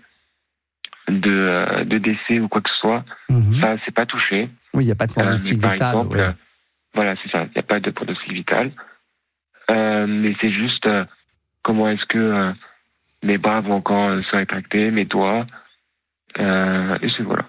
de, euh, de décès ou quoi que ce soit. Mmh. Ça, c'est pas touché. Oui, il n'y a pas de pronostic euh, vital. Par exemple, ouais. euh, voilà, c'est ça. Il n'y a pas de pronostic vital. Euh, mais c'est juste euh, comment est-ce que euh, mes bras vont encore euh, se rétracter, mes doigts. Euh, et c'est voilà.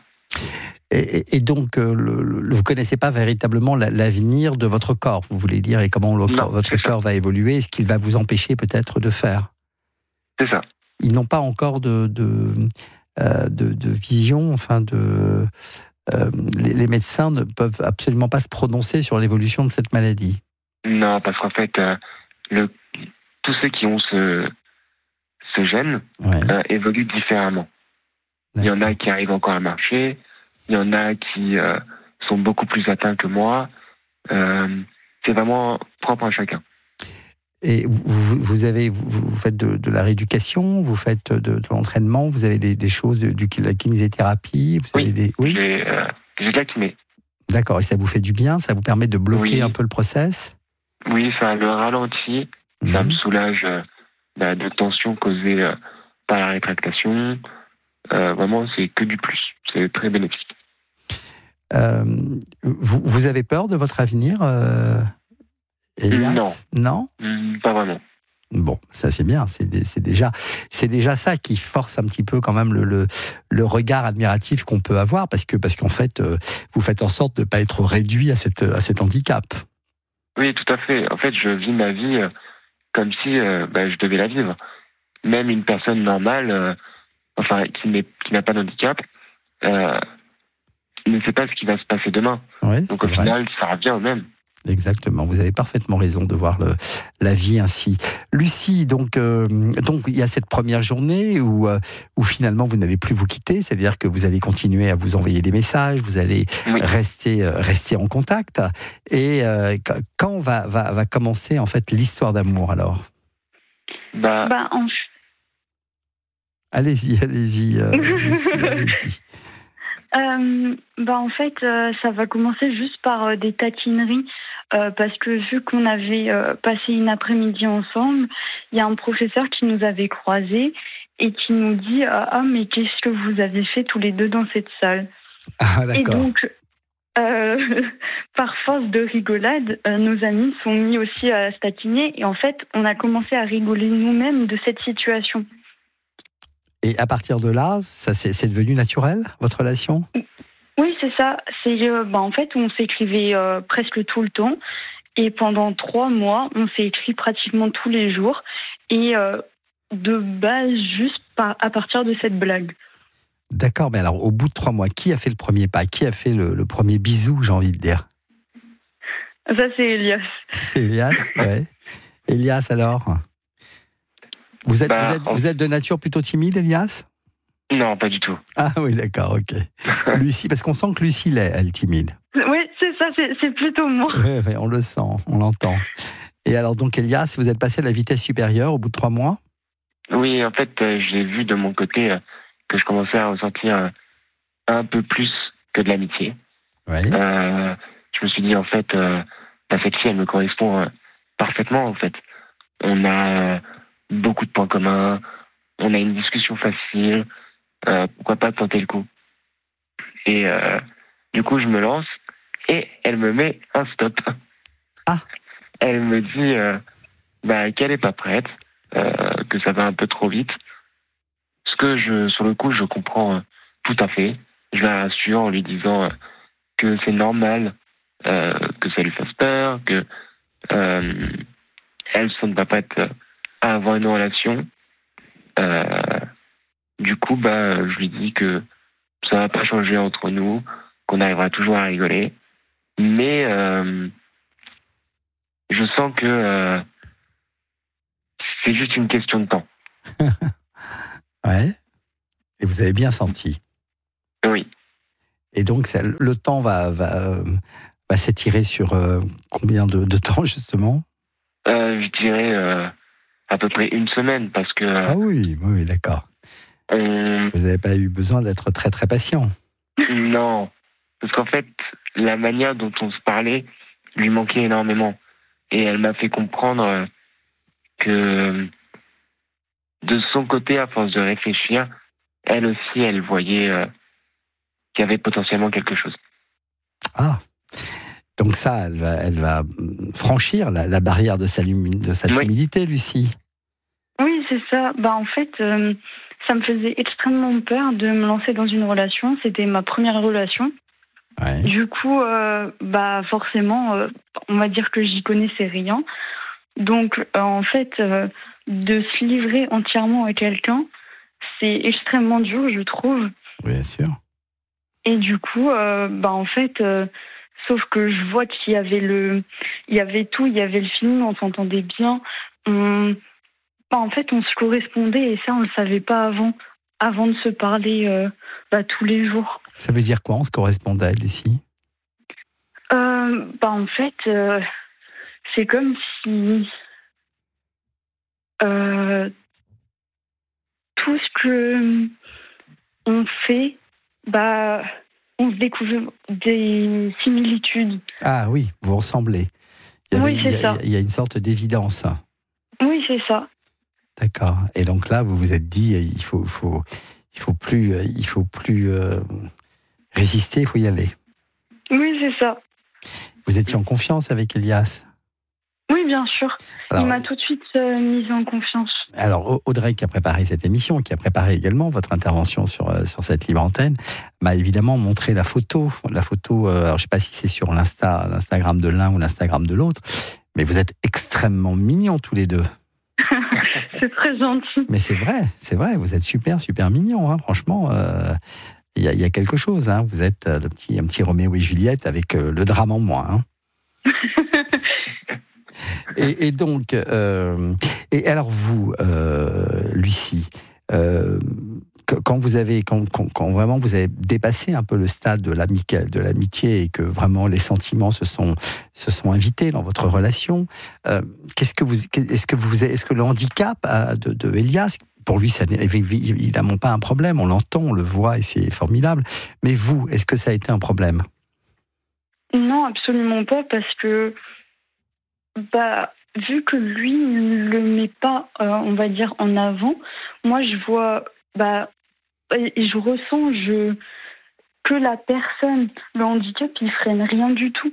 Et, et donc, euh, le, le, vous ne connaissez pas véritablement la, l'avenir de votre corps, vous voulez dire, et comment le, non, votre corps va évoluer, et ce qu'il va vous empêcher peut-être de faire. C'est ça. Ils n'ont pas encore de, de, euh, de, de vision, enfin de... Euh, les, les médecins ne peuvent absolument pas se prononcer sur l'évolution de cette maladie. Non, parce qu'en fait, euh, le, tous ceux qui ont ce, ce gène ouais. euh, évoluent différemment. D'accord. Il y en a qui arrivent encore à marcher, il y en a qui euh, sont beaucoup plus atteints que moi. Euh, c'est vraiment propre à chacun. Et vous, vous, avez, vous, vous faites de, de la rééducation, vous faites de, de l'entraînement, vous avez des, des choses, de, de la kinésithérapie vous oui, avez des, oui, j'ai, euh, j'ai de la kiné. D'accord, et ça vous fait du bien, ça vous permet de bloquer oui. un peu le process ? Oui, ça le ralentit, mmh. ça me soulage euh, bah, de tensions causées euh, par la rétractation. Euh, vraiment, c'est que du plus, c'est très bénéfique. Euh, vous, vous avez peur de votre avenir euh, Elias ? Non. Non ? mmh, Pas vraiment. Bon, ça c'est bien, c'est, c'est, déjà, c'est déjà ça qui force un petit peu quand même le, le, le regard admiratif qu'on peut avoir, parce, que, parce qu'en fait, euh, vous faites en sorte de ne pas être réduit à, cette, à cet handicap. Oui, tout à fait. En fait, je vis ma vie euh, comme si euh, bah, je devais la vivre. Même une personne normale, euh, enfin, qui, n'est, qui n'a pas d'handicap, euh, ne sait pas ce qui va se passer demain. Oui, donc au vrai. final, ça revient au même. Exactement, vous avez parfaitement raison de voir le, la vie ainsi. Lucie, donc, euh, donc il y a cette première journée où, euh, où finalement vous n'allez plus vous quitter, c'est-à-dire que vous allez continuer à vous envoyer des messages, vous allez oui. rester, euh, rester en contact. Et euh, quand va, va, va commencer en fait l'histoire d'amour alors ? Bah, bah en... Allez-y, allez-y, euh, Lucie, allez-y. Euh, bah en fait, euh, ça va commencer juste par euh, des taquineries. Euh, parce que vu qu'on avait euh, passé une après-midi ensemble, il y a un professeur qui nous avait croisés et qui nous dit euh, « Ah, mais qu'est-ce que vous avez fait tous les deux dans cette salle ?» Ah, d'accord. Et donc, euh, par force de rigolade, euh, nos amis sont mis aussi à se taquiner. Et en fait, on a commencé à rigoler nous-mêmes de cette situation. Et à partir de là, ça, c'est, c'est devenu naturel, votre relation ? Oui, c'est ça. C'est, euh, bah, en fait, on s'écrivait euh, presque tout le temps. Et pendant trois mois, on s'est écrit pratiquement tous les jours. Et euh, de base, juste par, à partir de cette blague. D'accord, mais alors, au bout de trois mois, qui a fait le premier pas ? Qui a fait le, le premier bisou, j'ai envie de dire ? Ça, c'est Elias. C'est Elias, ouais. Elias, alors ? Vous êtes, bah, vous, êtes, on... vous êtes de nature plutôt timide, Elias ? Non, pas du tout. Ah oui, d'accord, ok. Lucie, parce qu'on sent que Lucie, elle, elle est timide. Oui, c'est ça, c'est, c'est plutôt moi. Oui, oui, on le sent, on l'entend. Et alors donc, Elias, vous êtes passé à la vitesse supérieure au bout de trois mois ? Oui, en fait, euh, j'ai vu de mon côté euh, que je commençais à ressentir euh, un peu plus que de l'amitié. Oui. Euh, je me suis dit, en fait, euh, bah, cette fille, elle me correspond euh, parfaitement, en fait. on a beaucoup de points communs, on a une discussion facile, euh, pourquoi pas tenter le coup. Et euh, du coup, je me lance et elle me met un stop. Ah. Elle me dit euh, bah, qu'elle n'est pas prête, euh, que ça va un peu trop vite. Ce que, je, sur le coup, je comprends euh, tout à fait. Je la rassure en lui disant euh, que c'est normal, euh, que ça lui fasse peur, que euh, elle ne va pas être à avoir une relation. Euh, du coup, bah, je lui dis que ça va pas changer entre nous, qu'on arrivera toujours à rigoler. Mais euh, je sens que euh, c'est juste une question de temps. Ouais. Et vous avez bien senti. Oui. Et donc, ça, le temps va, va, va s'étirer sur euh, combien de, de temps, justement ? euh, Je dirais euh, à peu près une semaine, parce que... Ah oui, oui, d'accord. On... Vous n'avez pas eu besoin d'être très, très patient. Non, parce qu'en fait, la manière dont on se parlait lui manquait énormément. Et elle m'a fait comprendre que de son côté, à force de réfléchir, elle aussi, elle voyait euh, qu'il y avait potentiellement quelque chose. Ah, donc ça, elle va, elle va franchir la, la barrière de sa, lumi- de sa timidité, oui. Lucie. Oui, c'est ça. Bah, en fait, euh, ça me faisait extrêmement peur de me lancer dans une relation. C'était ma première relation. Ouais. Du coup, euh, bah, forcément, euh, on va dire que j'y connaissais rien. Donc, euh, en fait, euh, de se livrer entièrement à quelqu'un, c'est extrêmement dur, je trouve. Oui, bien sûr. Et du coup, euh, bah, en fait, euh, sauf que je vois qu'il y avait le, il y avait tout, il y avait le film, on s'entendait bien. On, bah, en fait, on se correspondait et ça, on le savait pas avant, avant de se parler euh, bah, tous les jours. Ça veut dire quoi, on se correspondait, Lucie ? euh, bah, En fait, euh, c'est comme si euh, tout ce que on fait, bah, on se découvre des similitudes. Ah oui, vous ressemblez. Il y avait, oui, c'est il y a, ça. Il y a une sorte d'évidence. Oui, c'est ça. D'accord. Et donc là, vous vous êtes dit, il faut, faut, il faut plus, il faut plus euh, résister, il faut y aller. Oui, c'est ça. Vous étiez en confiance avec Elias ? Oui, bien sûr. Alors, il m'a tout de suite euh, mise en confiance. Alors, Audrey, qui a préparé cette émission, qui a préparé également votre intervention sur, euh, sur cette libre antenne, m'a évidemment montré la photo. La photo, euh, alors je ne sais pas si c'est sur l'Insta, l'Instagram de l'un ou l'Instagram de l'autre, mais vous êtes extrêmement mignons tous les deux. C'est très gentil. Mais c'est vrai, c'est vrai, vous êtes super, super mignons, hein, franchement. Euh, il y, a, il y a quelque chose, hein, vous êtes euh, le petit, un petit Roméo et Juliette avec euh, le drame en moins. Hein. Et, et donc, euh, et alors vous, euh, Lucie, euh, quand vous avez, quand, quand, quand vraiment vous avez dépassé un peu le stade de l'amitié, de l'amitié et que vraiment les sentiments se sont se sont invités dans votre relation, euh, qu'est-ce que vous, est-ce que vous, est-ce que le handicap de, de Elias, pour lui, ça n'est évidemment pas un problème. On l'entend, on le voit et c'est formidable. Mais vous, est-ce que ça a été un problème ? Non, absolument pas, parce que bah, vu que lui ne le met pas, euh, on va dire, en avant, moi je vois, bah, et je ressens je, que la personne, le handicap, il freine rien du tout.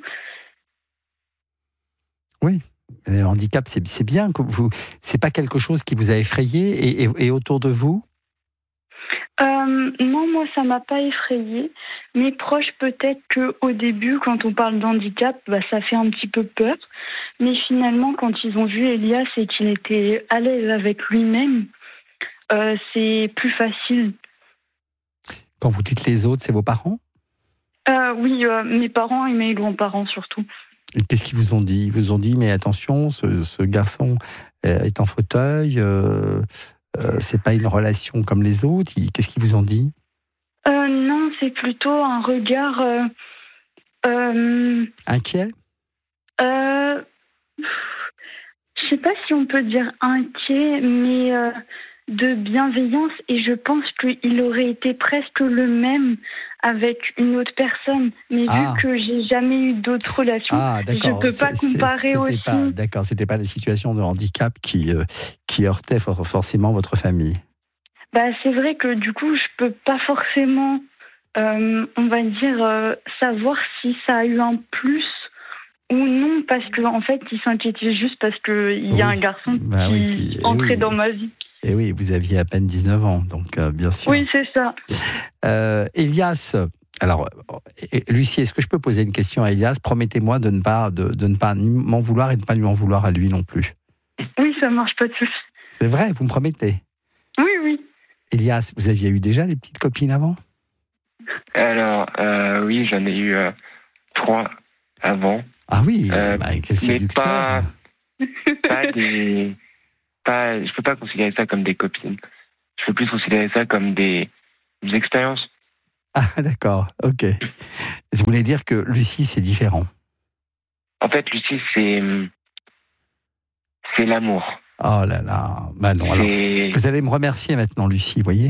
Oui, le handicap, c'est, c'est bien que vous, c'est pas quelque chose qui vous a effrayé et, et, et autour de vous ? Euh, non, moi, ça m'a pas effrayée. Mes proches, peut-être qu'au début, quand on parle d'handicap, bah, ça fait un petit peu peur. Mais finalement, quand ils ont vu Elias et qu'il était à l'aise avec lui-même, euh, c'est plus facile. Quand vous dites les autres, c'est vos parents ? euh, Oui, euh, mes parents et mes grands-parents surtout. Et qu'est-ce qu'ils vous ont dit ? Ils vous ont dit, mais attention, ce, ce garçon est en fauteuil, euh, euh, c'est pas une relation comme les autres. Qu'est-ce qu'ils vous ont dit ? euh, Non, c'est plutôt un regard... Euh, euh, Inquiet ? euh, Je sais pas si on peut dire inquiet, mais... Euh, de bienveillance et je pense qu'il aurait été presque le même avec une autre personne. Mais Ah. vu que j'ai jamais eu d'autres relations, Ah, je d'accord. peux pas C'est- comparer c'était aussi. Pas, d'accord, c'était pas les situations de handicap qui, euh, qui heurtaient for- forcément votre famille. Bah, c'est vrai que du coup, je peux pas forcément, euh, on va dire, euh, savoir si ça a eu un plus ou non, parce qu'en en fait, il s'inquiétait juste parce qu'il y a Oui. un garçon Bah qui oui, qui- eh entrait oui. dans ma vie. Et oui, vous aviez à peine dix-neuf ans, donc euh, bien sûr. Oui, c'est ça. Euh, Elias, alors, euh, Lucie, est-ce que je peux poser une question à Elias? Promettez-moi de ne pas, de, de ne pas m'en vouloir et de ne pas lui en vouloir à lui non plus. Oui, ça marche pas de souci. C'est vrai, vous me promettez? Oui, oui. Elias, vous aviez eu déjà des petites copines avant? Alors, euh, oui, j'en ai eu euh, trois avant. Ah oui, Euh, bah, quel mais séducteur. pas, pas des, pas, je peux pas considérer ça comme des copines. Je peux plus considérer ça comme des, des expériences. Ah d'accord, ok. Vous voulez dire que Lucie, c'est différent? En fait, Lucie, c'est, c'est l'amour. Oh là là, bah non, alors, C'est- vous allez me remercier maintenant, Lucie, voyez?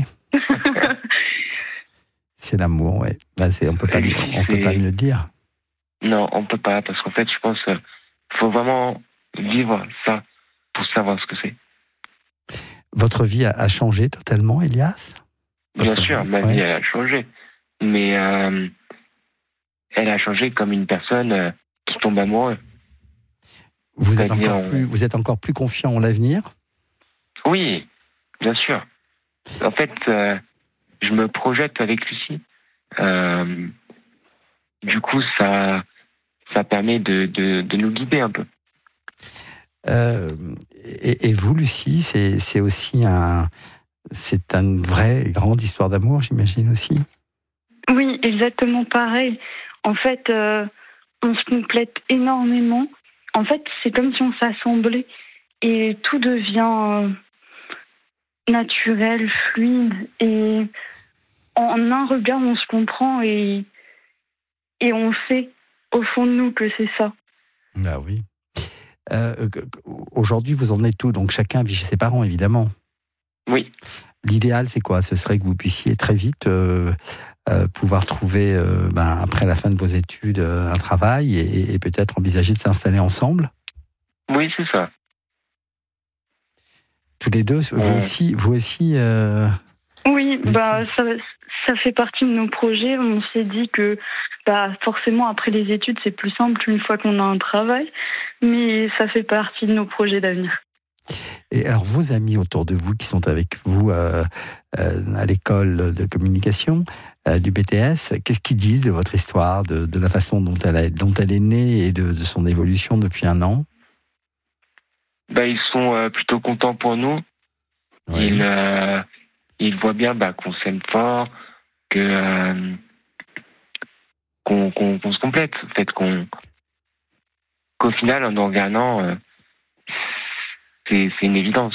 C'est l'amour, ouais. Bah, c'est, on peut pas, mieux- on peut pas mieux dire. Non, on peut pas, parce qu'en fait, je pense qu'il faut vraiment vivre ça pour savoir ce que c'est. Votre vie a, a changé totalement, Elias? Bien Votre sûr, vie, ma ouais. vie, elle a changé. Mais euh, elle a changé comme une personne euh, qui tombe amoureux. Vous êtes, C'est-à-dire, encore plus, vous êtes encore plus confiant en l'avenir? Oui, bien sûr. En fait, euh, je me projette avec Lucie. Euh, du coup, ça, ça permet de, de, de nous guider un peu. Euh, et, et vous, Lucie, c'est, c'est aussi un, c'est une vraie grande histoire d'amour, j'imagine aussi. Oui, exactement pareil. En fait, euh, on se complète énormément. En fait, c'est comme si on s'assemblait et tout devient euh, naturel, fluide. Et en un regard, on se comprend et, et on sait au fond de nous que c'est ça. Bah oui. Euh, aujourd'hui, vous en êtes où? Donc chacun vit chez ses parents, évidemment. Oui. L'idéal, c'est quoi? Ce serait que vous puissiez très vite euh, euh, pouvoir trouver, euh, ben, après la fin de vos études, euh, un travail et, et peut-être envisager de s'installer ensemble. Oui, c'est ça. Tous les deux, vous Ouais. aussi, vous aussi. Euh... Oui, bah ça, ça fait partie de nos projets. On s'est dit que bah forcément après les études c'est plus simple une fois qu'on a un travail, mais ça fait partie de nos projets d'avenir. Et alors, vos amis autour de vous qui sont avec vous euh, euh, à l'école de communication euh, du B T S, qu'est-ce qu'ils disent de votre histoire, de, de la façon dont elle, a, dont elle est née et de, de son évolution depuis un an? Bah, ils sont euh, plutôt contents pour nous. Oui. Ils, euh, ils voient bien bah, qu'on s'aime fort, que euh, qu'on, qu'on, qu'on se complète. En fait, qu'on, qu'au final, en nous regardant, euh, c'est, c'est une évidence.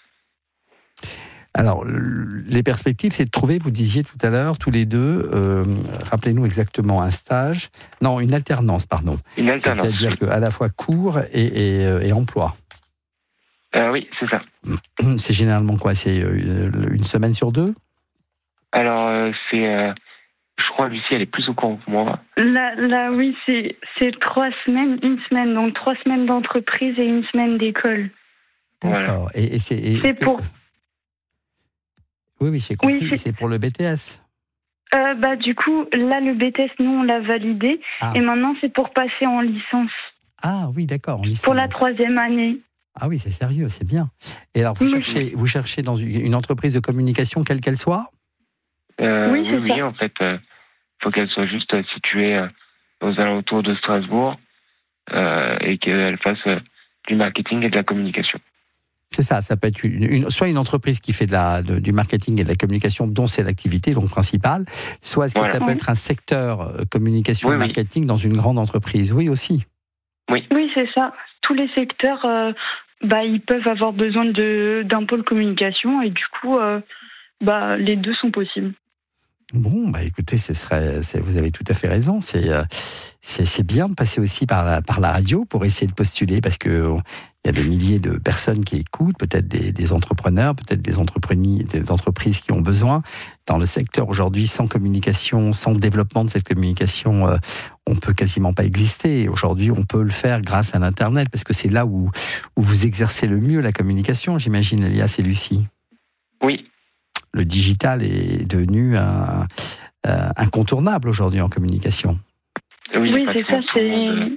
Alors, l- les perspectives, c'est de trouver, vous disiez tout à l'heure, tous les deux, euh, rappelez-nous exactement, un stage, non, une alternance, pardon. Une alternance. C'est-à-dire qu'à la fois cours et, et, euh, et emploi. Euh, oui, c'est ça. C'est généralement quoi? C'est euh, une semaine sur deux? Alors, euh, c'est... euh, je crois que Lucie, elle est plus au courant que moi. Là, là oui, c'est c'est trois semaines, une semaine, donc trois semaines d'entreprise et une semaine d'école. D'accord. Et, et c'est, et- C'est pour Oui, oui, j'ai compris. Oui, c'est- c'est pour le B T S. euh, bah du coup là le B T S nous on l'a validé Ah. et maintenant c'est pour passer en licence Ah oui, d'accord. en licence. pour la troisième année. Ah oui, c'est sérieux, c'est bien. Et alors, vous Oui. cherchez, vous cherchez dans une une entreprise de communication, quelle qu'elle soit? Euh, Oui, oui, c'est oui, ça. en fait, il faut qu'elle soit juste euh, située euh, aux alentours de Strasbourg euh, et qu'elle fasse euh, du marketing et de la communication. C'est ça, ça peut être une, une- soit une entreprise qui fait de la, de- du marketing et de la communication, dont c'est l'activité donc principale, soit est-ce que Voilà. ça peut Oui. être un secteur euh, communication Oui, et oui. marketing dans une grande entreprise? Oui, aussi. Oui, c'est ça. Tous les secteurs, euh, bah, ils peuvent avoir besoin de, d'un pôle communication et du coup, euh, bah, les deux sont possibles. Bon, bah écoutez, ce serait, c'est- vous avez tout à fait raison. C'est, euh, c'est, c'est bien de passer aussi par la, par la radio pour essayer de postuler parce que on- Il y a des milliers de personnes qui écoutent, peut-être des, des entrepreneurs, peut-être des, des entreprises qui ont besoin. Dans le secteur aujourd'hui, sans communication, sans développement de cette communication, euh, on peut quasiment pas exister. Aujourd'hui, on peut le faire grâce à l'Internet, parce que c'est là où, où vous exercez le mieux la communication, j'imagine, Elias et Lucie. Oui. Le digital est devenu un, euh, incontournable aujourd'hui en communication. Oui, oui c'est ça, c'est...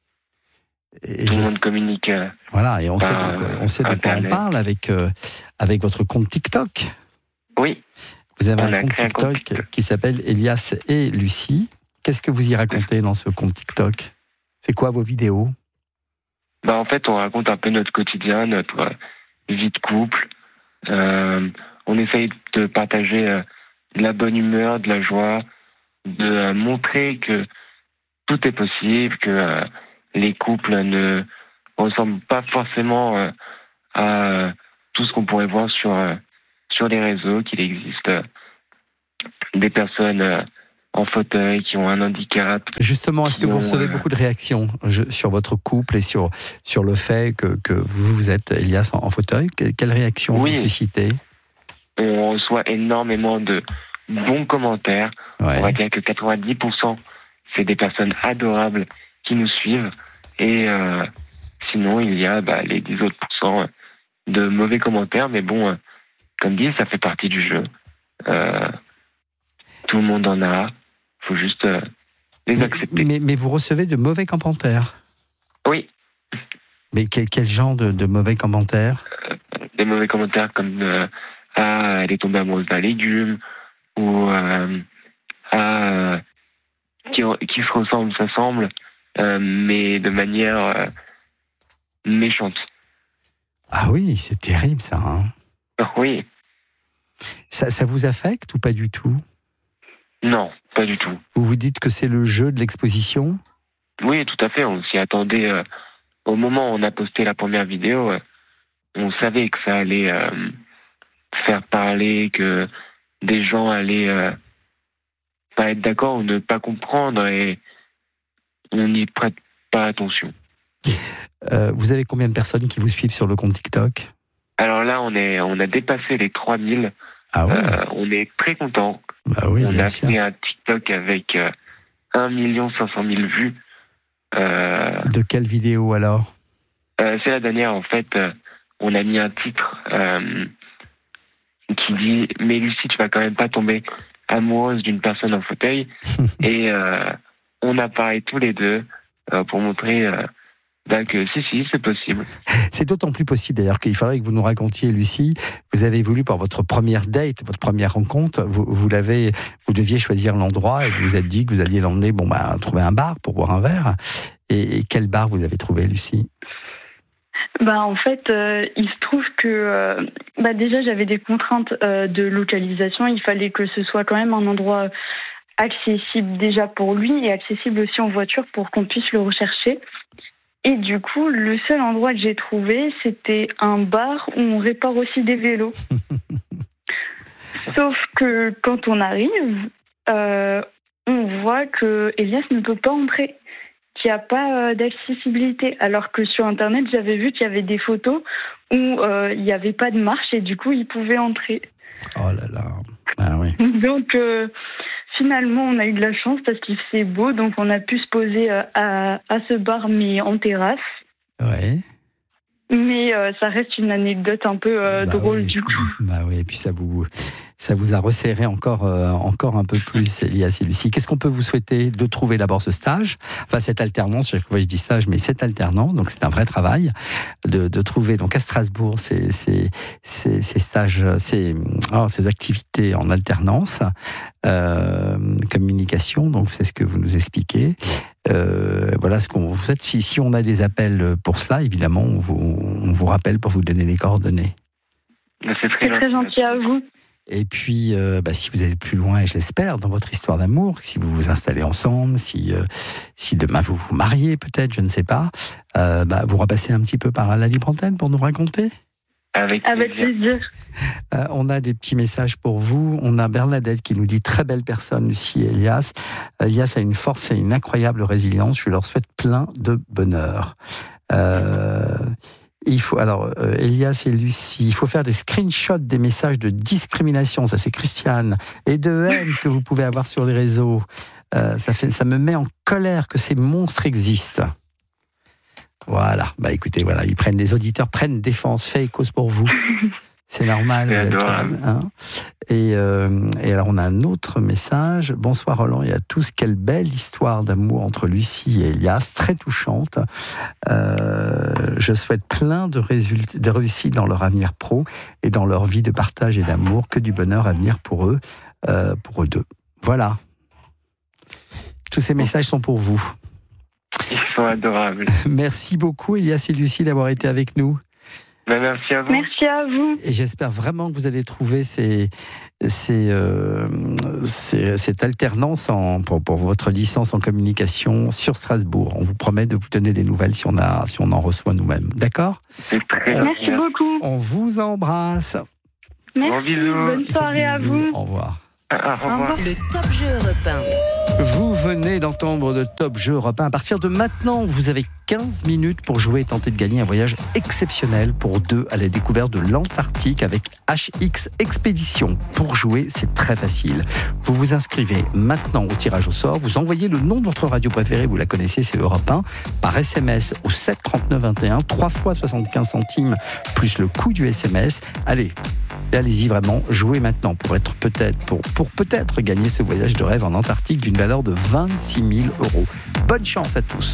Et tout le monde communique. Euh, voilà, et on sait, donc, on sait de quoi on parle avec, euh, avec votre compte TikTok. Oui. Vous avez un compte TikTok, un compte TikTok qui s'appelle Elias et Lucie. Qu'est-ce que vous y racontez dans ce compte TikTok? C'est quoi vos vidéos? Bah, en fait, on raconte un peu notre quotidien, notre vie de couple. Euh, on essaye de partager euh, de la bonne humeur, de la joie, de euh, montrer que tout est possible, que euh, les couples ne ressemblent pas forcément euh, à euh, tout ce qu'on pourrait voir sur, euh, sur les réseaux, qu'il existe euh, des personnes euh, en fauteuil qui ont un handicap. Justement, est-ce que vous recevez euh... beaucoup de réactions je, sur votre couple et sur, sur le fait que, que vous, vous êtes, Elias, en, en fauteuil? Quelles réactions oui. vous suscitez? On reçoit énormément de bons commentaires. Ouais. On va dire que quatre-vingt-dix pour cent, c'est des personnes adorables qui nous suivent. Et euh, sinon, il y a bah, les dix autres pourcents de mauvais commentaires. Mais bon, euh, comme dit, ça fait partie du jeu. Euh, tout le monde en a. Il faut juste euh, les accepter. Mais, mais vous recevez de mauvais commentaires? Oui. Mais quel, quel genre de, de mauvais commentaires? euh, Des mauvais commentaires comme euh, « Ah, elle est tombée amoureuse d'un légume » ou euh, « Ah, euh, qui, qui se ressemble, ça semble », euh, mais de manière euh, méchante. Ah oui, c'est terrible ça. Hein. Oui. Ça, ça vous affecte ou pas du tout? Non, pas du tout. Vous vous dites que c'est le jeu de l'exposition? Oui, tout à fait. On s'y attendait. Euh, au moment où on a posté la première vidéo, euh, on savait que ça allait euh, faire parler, que des gens allaient euh, pas être d'accord ou ne pas comprendre, et on n'y prête pas attention. Euh, vous avez combien de personnes qui vous suivent sur le compte TikTok? Alors là, on, est, on a dépassé les trois mille. Ah ouais. euh, on est très contents. Bah oui, on bien a sûr. fait un TikTok avec euh, un million cinq cent mille vues. Euh, de quelle vidéo alors? euh, C'est la dernière, en fait. Euh, on a mis un titre euh, qui dit « Mais Lucie, tu vas quand même pas tomber amoureuse d'une personne en fauteuil ». Et euh, on apparaît tous les deux euh, pour montrer... Euh, Donc, euh, si, si, c'est possible. C'est d'autant plus possible d'ailleurs qu'il faudrait que vous nous racontiez, Lucie, vous avez voulu pour votre première date, votre première rencontre, vous, vous, l'avez, vous deviez choisir l'endroit et vous vous êtes dit que vous alliez l'emmener bon, bah, trouver un bar pour boire un verre. Et, et quel bar vous avez trouvé, Lucie? Bah, en fait, euh, il se trouve que euh, bah, déjà j'avais des contraintes euh, de localisation. Il fallait que ce soit quand même un endroit accessible déjà pour lui et accessible aussi en voiture pour qu'on puisse le rechercher. Et du coup, le seul endroit que j'ai trouvé, c'était un bar où on répare aussi des vélos. Sauf que quand on arrive, euh, on voit que Elias ne peut pas entrer, qu'il n'y a pas euh, d'accessibilité. Alors que sur Internet, j'avais vu qu'il y avait des photos où euh, il n'y avait pas de marche et du coup, il pouvait entrer. Oh là là. Ah oui. Donc... Euh, Finalement, on a eu de la chance parce qu'il fait beau, donc on a pu se poser à, à ce bar, mais en terrasse. Ouais. Mais euh, ça reste une anecdote un peu euh, bah drôle oui. du coup. Bah oui, et puis ça vous, ça vous a resserré encore, euh, encore un peu plus, Elias et Lucie. Qu'est-ce qu'on peut vous souhaiter? De trouver d'abord ce stage, enfin cette alternance, chaque fois je dis stage, mais cette alternance, donc c'est un vrai travail, de, de trouver donc à Strasbourg ces, ces, ces, ces stages, ces, oh, ces activités en alternance, euh, communication, donc c'est ce que vous nous expliquez. Euh, voilà ce qu'on vous faites. Si, si on a des appels pour cela, évidemment, on vous, on vous rappelle pour vous donner les coordonnées. C'est très, c'est très gentil à vous. Et puis, euh, bah, si vous allez plus loin, et je l'espère, dans votre histoire d'amour, si vous vous installez ensemble, si, euh, si demain vous vous mariez, peut-être, je ne sais pas, euh, bah, vous repassez un petit peu par la libre antenne pour nous raconter. Avec plaisir. Avec plaisir. Euh, on a des petits messages pour vous. On a Bernadette qui nous dit très belle personne, Lucie et Elias. Elias a une force et une incroyable résilience. Je leur souhaite plein de bonheur. Euh, il faut, alors, euh, Elias et Lucie, il faut faire des screenshots des messages de discrimination, ça c'est Christiane, et de haine que vous pouvez avoir sur les réseaux. Euh, ça, fait, ça me met en colère que ces monstres existent. Voilà, bah écoutez, voilà, ils prennent, les auditeurs prennent défense, fait et cause pour vous. C'est normal. Vous êtes, hein. et, euh, et alors, on a un autre message. Bonsoir Roland et à tous. Quelle belle histoire d'amour entre Lucie et Elias, très touchante. Euh, je souhaite plein de, résultats, de réussite dans leur avenir pro et dans leur vie de partage et d'amour. Que du bonheur à venir pour eux, euh, pour eux deux. Voilà. Tous ces messages sont pour vous. Ils sont adorables. Merci beaucoup Elias et Lucie d'avoir été avec nous. Ben, merci à vous. Merci à vous. Et j'espère vraiment que vous allez trouver ces, ces, euh, ces, cette alternance en, pour, pour votre licence en communication sur Strasbourg. On vous promet de vous donner des nouvelles si on, a, si on en reçoit nous-mêmes. D'accord ? C'est très euh, Merci beaucoup. On vous embrasse. Merci. Bonne soirée à vous. Au revoir. Ah, au revoir. Le Top Jeu Europe un. Vous venez d'entendre le Top Jeu Europe un. À partir de maintenant, vous avez quinze minutes pour jouer et tenter de gagner un voyage exceptionnel pour deux à la découverte de l'Antarctique avec H X Expédition. Pour jouer, c'est très facile. Vous vous inscrivez maintenant au tirage au sort. Vous envoyez le nom de votre radio préférée, vous la connaissez, c'est Europe un, par S M S au sept trente-neuf vingt et un, trois fois soixante-quinze centimes plus le coût du S M S. Allez, allez-y vraiment, jouez maintenant pour être peut-être pour, pour peut-être gagner ce voyage de rêve en Antarctique d'une valeur de vingt-six mille euros. Bonne chance à tous.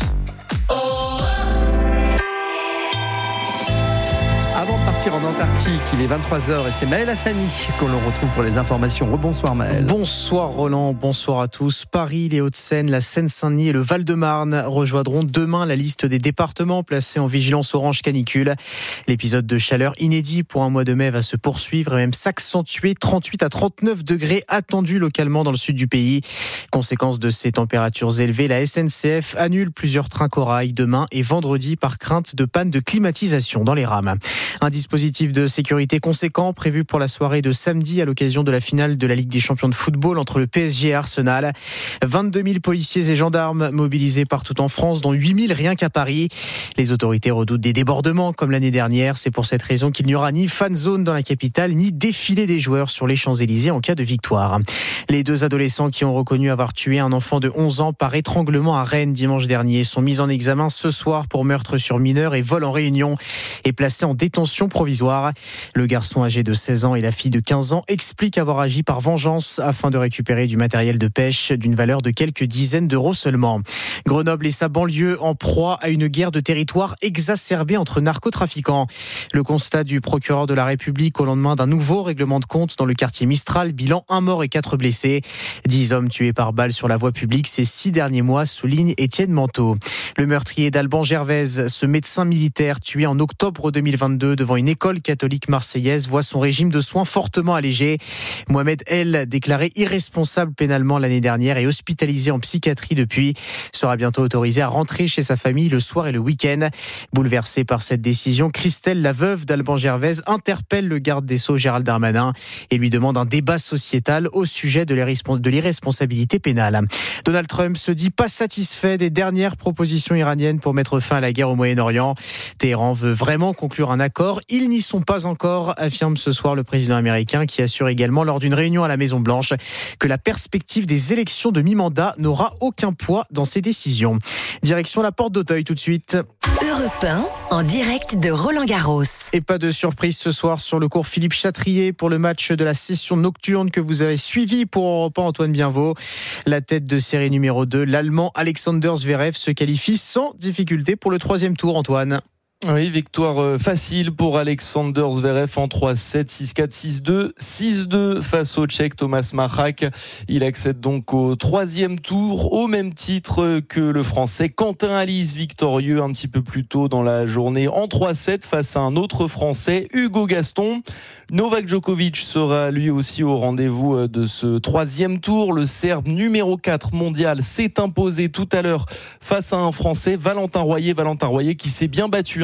Avant de partir en Antarctique, il est vingt-trois heures et c'est Maël Hassani qu'on le retrouve pour les informations. Rebonsoir Maël. Bonsoir Roland, bonsoir à tous. Paris, les Hauts-de-Seine, la Seine-Saint-Denis et le Val-de-Marne rejoindront demain la liste des départements placés en vigilance orange canicule. L'épisode de chaleur inédit pour un mois de mai va se poursuivre et même s'accentuer. trente-huit à trente-neuf degrés attendus localement dans le sud du pays. Conséquence de ces températures élevées, la S N C F annule plusieurs trains corail demain et vendredi par crainte de panne de climatisation dans les rames. Un dispositif de sécurité conséquent prévu pour la soirée de samedi à l'occasion de la finale de la Ligue des champions de football entre le P S G et Arsenal. vingt-deux mille policiers et gendarmes mobilisés partout en France, dont huit mille rien qu'à Paris. Les autorités redoutent des débordements comme l'année dernière. C'est pour cette raison qu'il n'y aura ni fan zone dans la capitale, ni défilé des joueurs sur les Champs-Élysées en cas de victoire. Les deux adolescents qui ont reconnu avoir tué un enfant de onze ans par étranglement à Rennes dimanche dernier sont mis en examen ce soir pour meurtre sur mineur et vol en réunion et placés en détention provisoire. Le garçon âgé de seize ans et la fille de quinze ans expliquent avoir agi par vengeance afin de récupérer du matériel de pêche d'une valeur de quelques dizaines d'euros seulement. Grenoble et sa banlieue en proie à une guerre de territoire exacerbée entre narcotrafiquants. Le constat du procureur de la République au lendemain d'un nouveau règlement de compte dans le quartier Mistral, bilan un mort et quatre blessés. Dix hommes tués par balle sur la voie publique ces six derniers mois, souligne Étienne Manteau. Le meurtrier d'Alban Gervaise, ce médecin militaire tué en octobre deux mille vingt-deux devant une école catholique marseillaise, voit son régime de soins fortement allégé. Mohamed El, déclaré irresponsable pénalement l'année dernière et hospitalisé en psychiatrie depuis, sera bientôt autorisé à rentrer chez sa famille le soir et le week-end. Bouleversée par cette décision, Christelle, la veuve d'Alban Gervaise, interpelle le garde des Sceaux Gérald Darmanin et lui demande un débat sociétal au sujet de l'irresponsabilité pénale. Donald Trump se dit pas satisfait des dernières propositions iraniennes pour mettre fin à la guerre au Moyen-Orient. Téhéran veut vraiment conclure un accord. Ils n'y sont pas encore, affirme ce soir le président américain, qui assure également lors d'une réunion à la Maison-Blanche que la perspective des élections de mi-mandat n'aura aucun poids dans ses décisions. Direction la porte d'Auteuil tout de suite. Europe un, en direct de Roland-Garros. Et pas de surprise ce soir sur le cours Philippe Chatrier pour le match de la session nocturne que vous avez suivi pour Europe un, Antoine Bienvaux. La tête de série numéro deux, l'Allemand Alexander Zverev se qualifie sans difficulté pour le troisième tour, Antoine. Oui, victoire facile pour Alexander Zverev en trois sept, six quatre, six deux, six deux face au Tchèque Thomas Mahrak. Il accède donc au troisième tour au même titre que le Français Quentin Halys, victorieux un petit peu plus tôt dans la journée en trois sept face à un autre Français, Hugo Gaston. Novak Djokovic sera lui aussi au rendez-vous de ce troisième tour. Le Serbe numéro quatre mondial s'est imposé tout à l'heure face à un Français, Valentin Royer. Valentin Royer qui s'est bien battu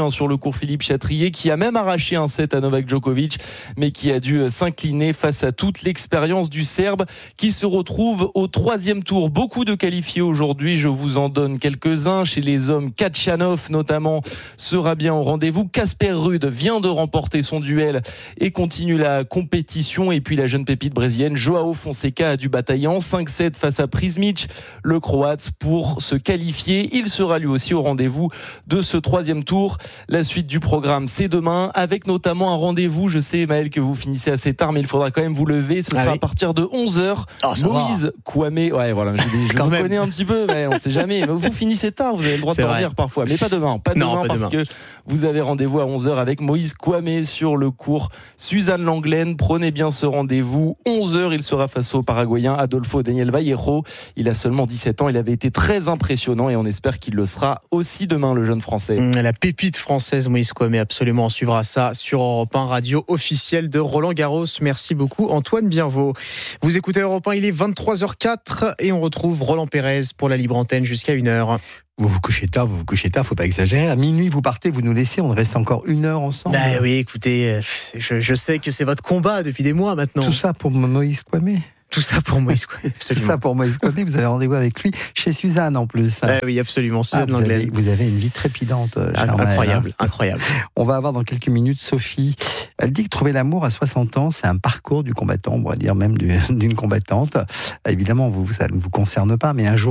hein, sur le cours Philippe Chatrier, qui a même arraché un set à Novak Djokovic, mais qui a dû s'incliner face à toute l'expérience du Serbe, qui se retrouve au troisième tour. Beaucoup de qualifiés aujourd'hui, je vous en donne quelques-uns. Chez les hommes, Kachanov notamment sera bien au rendez-vous. Casper Ruud vient de remporter son duel et continue la compétition. Et puis la jeune pépite brésilienne, Joao Fonseca, a du bataillant. cinq sept face à Prismic, le Croate, pour se qualifier. Il sera lui aussi au rendez-vous de ce troisième tour. La suite du programme, c'est demain, avec notamment un rendez-vous. Je sais, Maël, que vous finissez assez tard, mais il faudra quand même vous lever. Ce sera ah oui. à partir de onze heures. Oh, Moïse va. Kouame. Ouais, voilà, je, je vous même. connais un petit peu, mais on ne sait jamais. Mais vous finissez tard, vous avez le droit c'est de dormir vrai. parfois, mais pas demain. Pas non, demain, pas parce demain. que vous avez rendez-vous à onze heures avec Moïse Kouame sur le cours Suzanne Langlaine. Prenez bien ce rendez-vous. onze heures, il sera face au Paraguayen Adolfo Daniel Vallejo. Il a seulement dix-sept ans. Il avait été très impressionnant et on espère qu'il le sera aussi demain, le jeune Français. La pépite française Moïse Kouame, absolument. On suivra ça sur Europe un, radio officielle de Roland Garros. Merci beaucoup, Antoine Biervaux. Vous écoutez Europe un, il est vingt-trois heures quatre et on retrouve Roland Pérez pour la libre antenne jusqu'à une heure. Vous vous couchez tard, vous vous couchez tard, faut pas exagérer. À minuit, vous partez, vous nous laissez, on reste encore une heure ensemble. Bah oui, écoutez, je, je sais que c'est votre combat depuis des mois maintenant. Tout ça pour Moïse Kouame. Tout ça pour Moïse Kouame. Tout ça pour Moïse Kouame. Vous avez rendez-vous avec lui chez Suzanne en plus. Ah oui, absolument. Suzanne ah, vous, Langlaine. avez, vous avez une vie trépidante. Ah, incroyable, hein. incroyable. On va avoir dans quelques minutes Sophie. Elle dit que trouver l'amour à soixante ans, c'est un parcours du combattant, on pourrait dire même d'une combattante. Évidemment, vous, ça ne vous concerne pas, mais un jour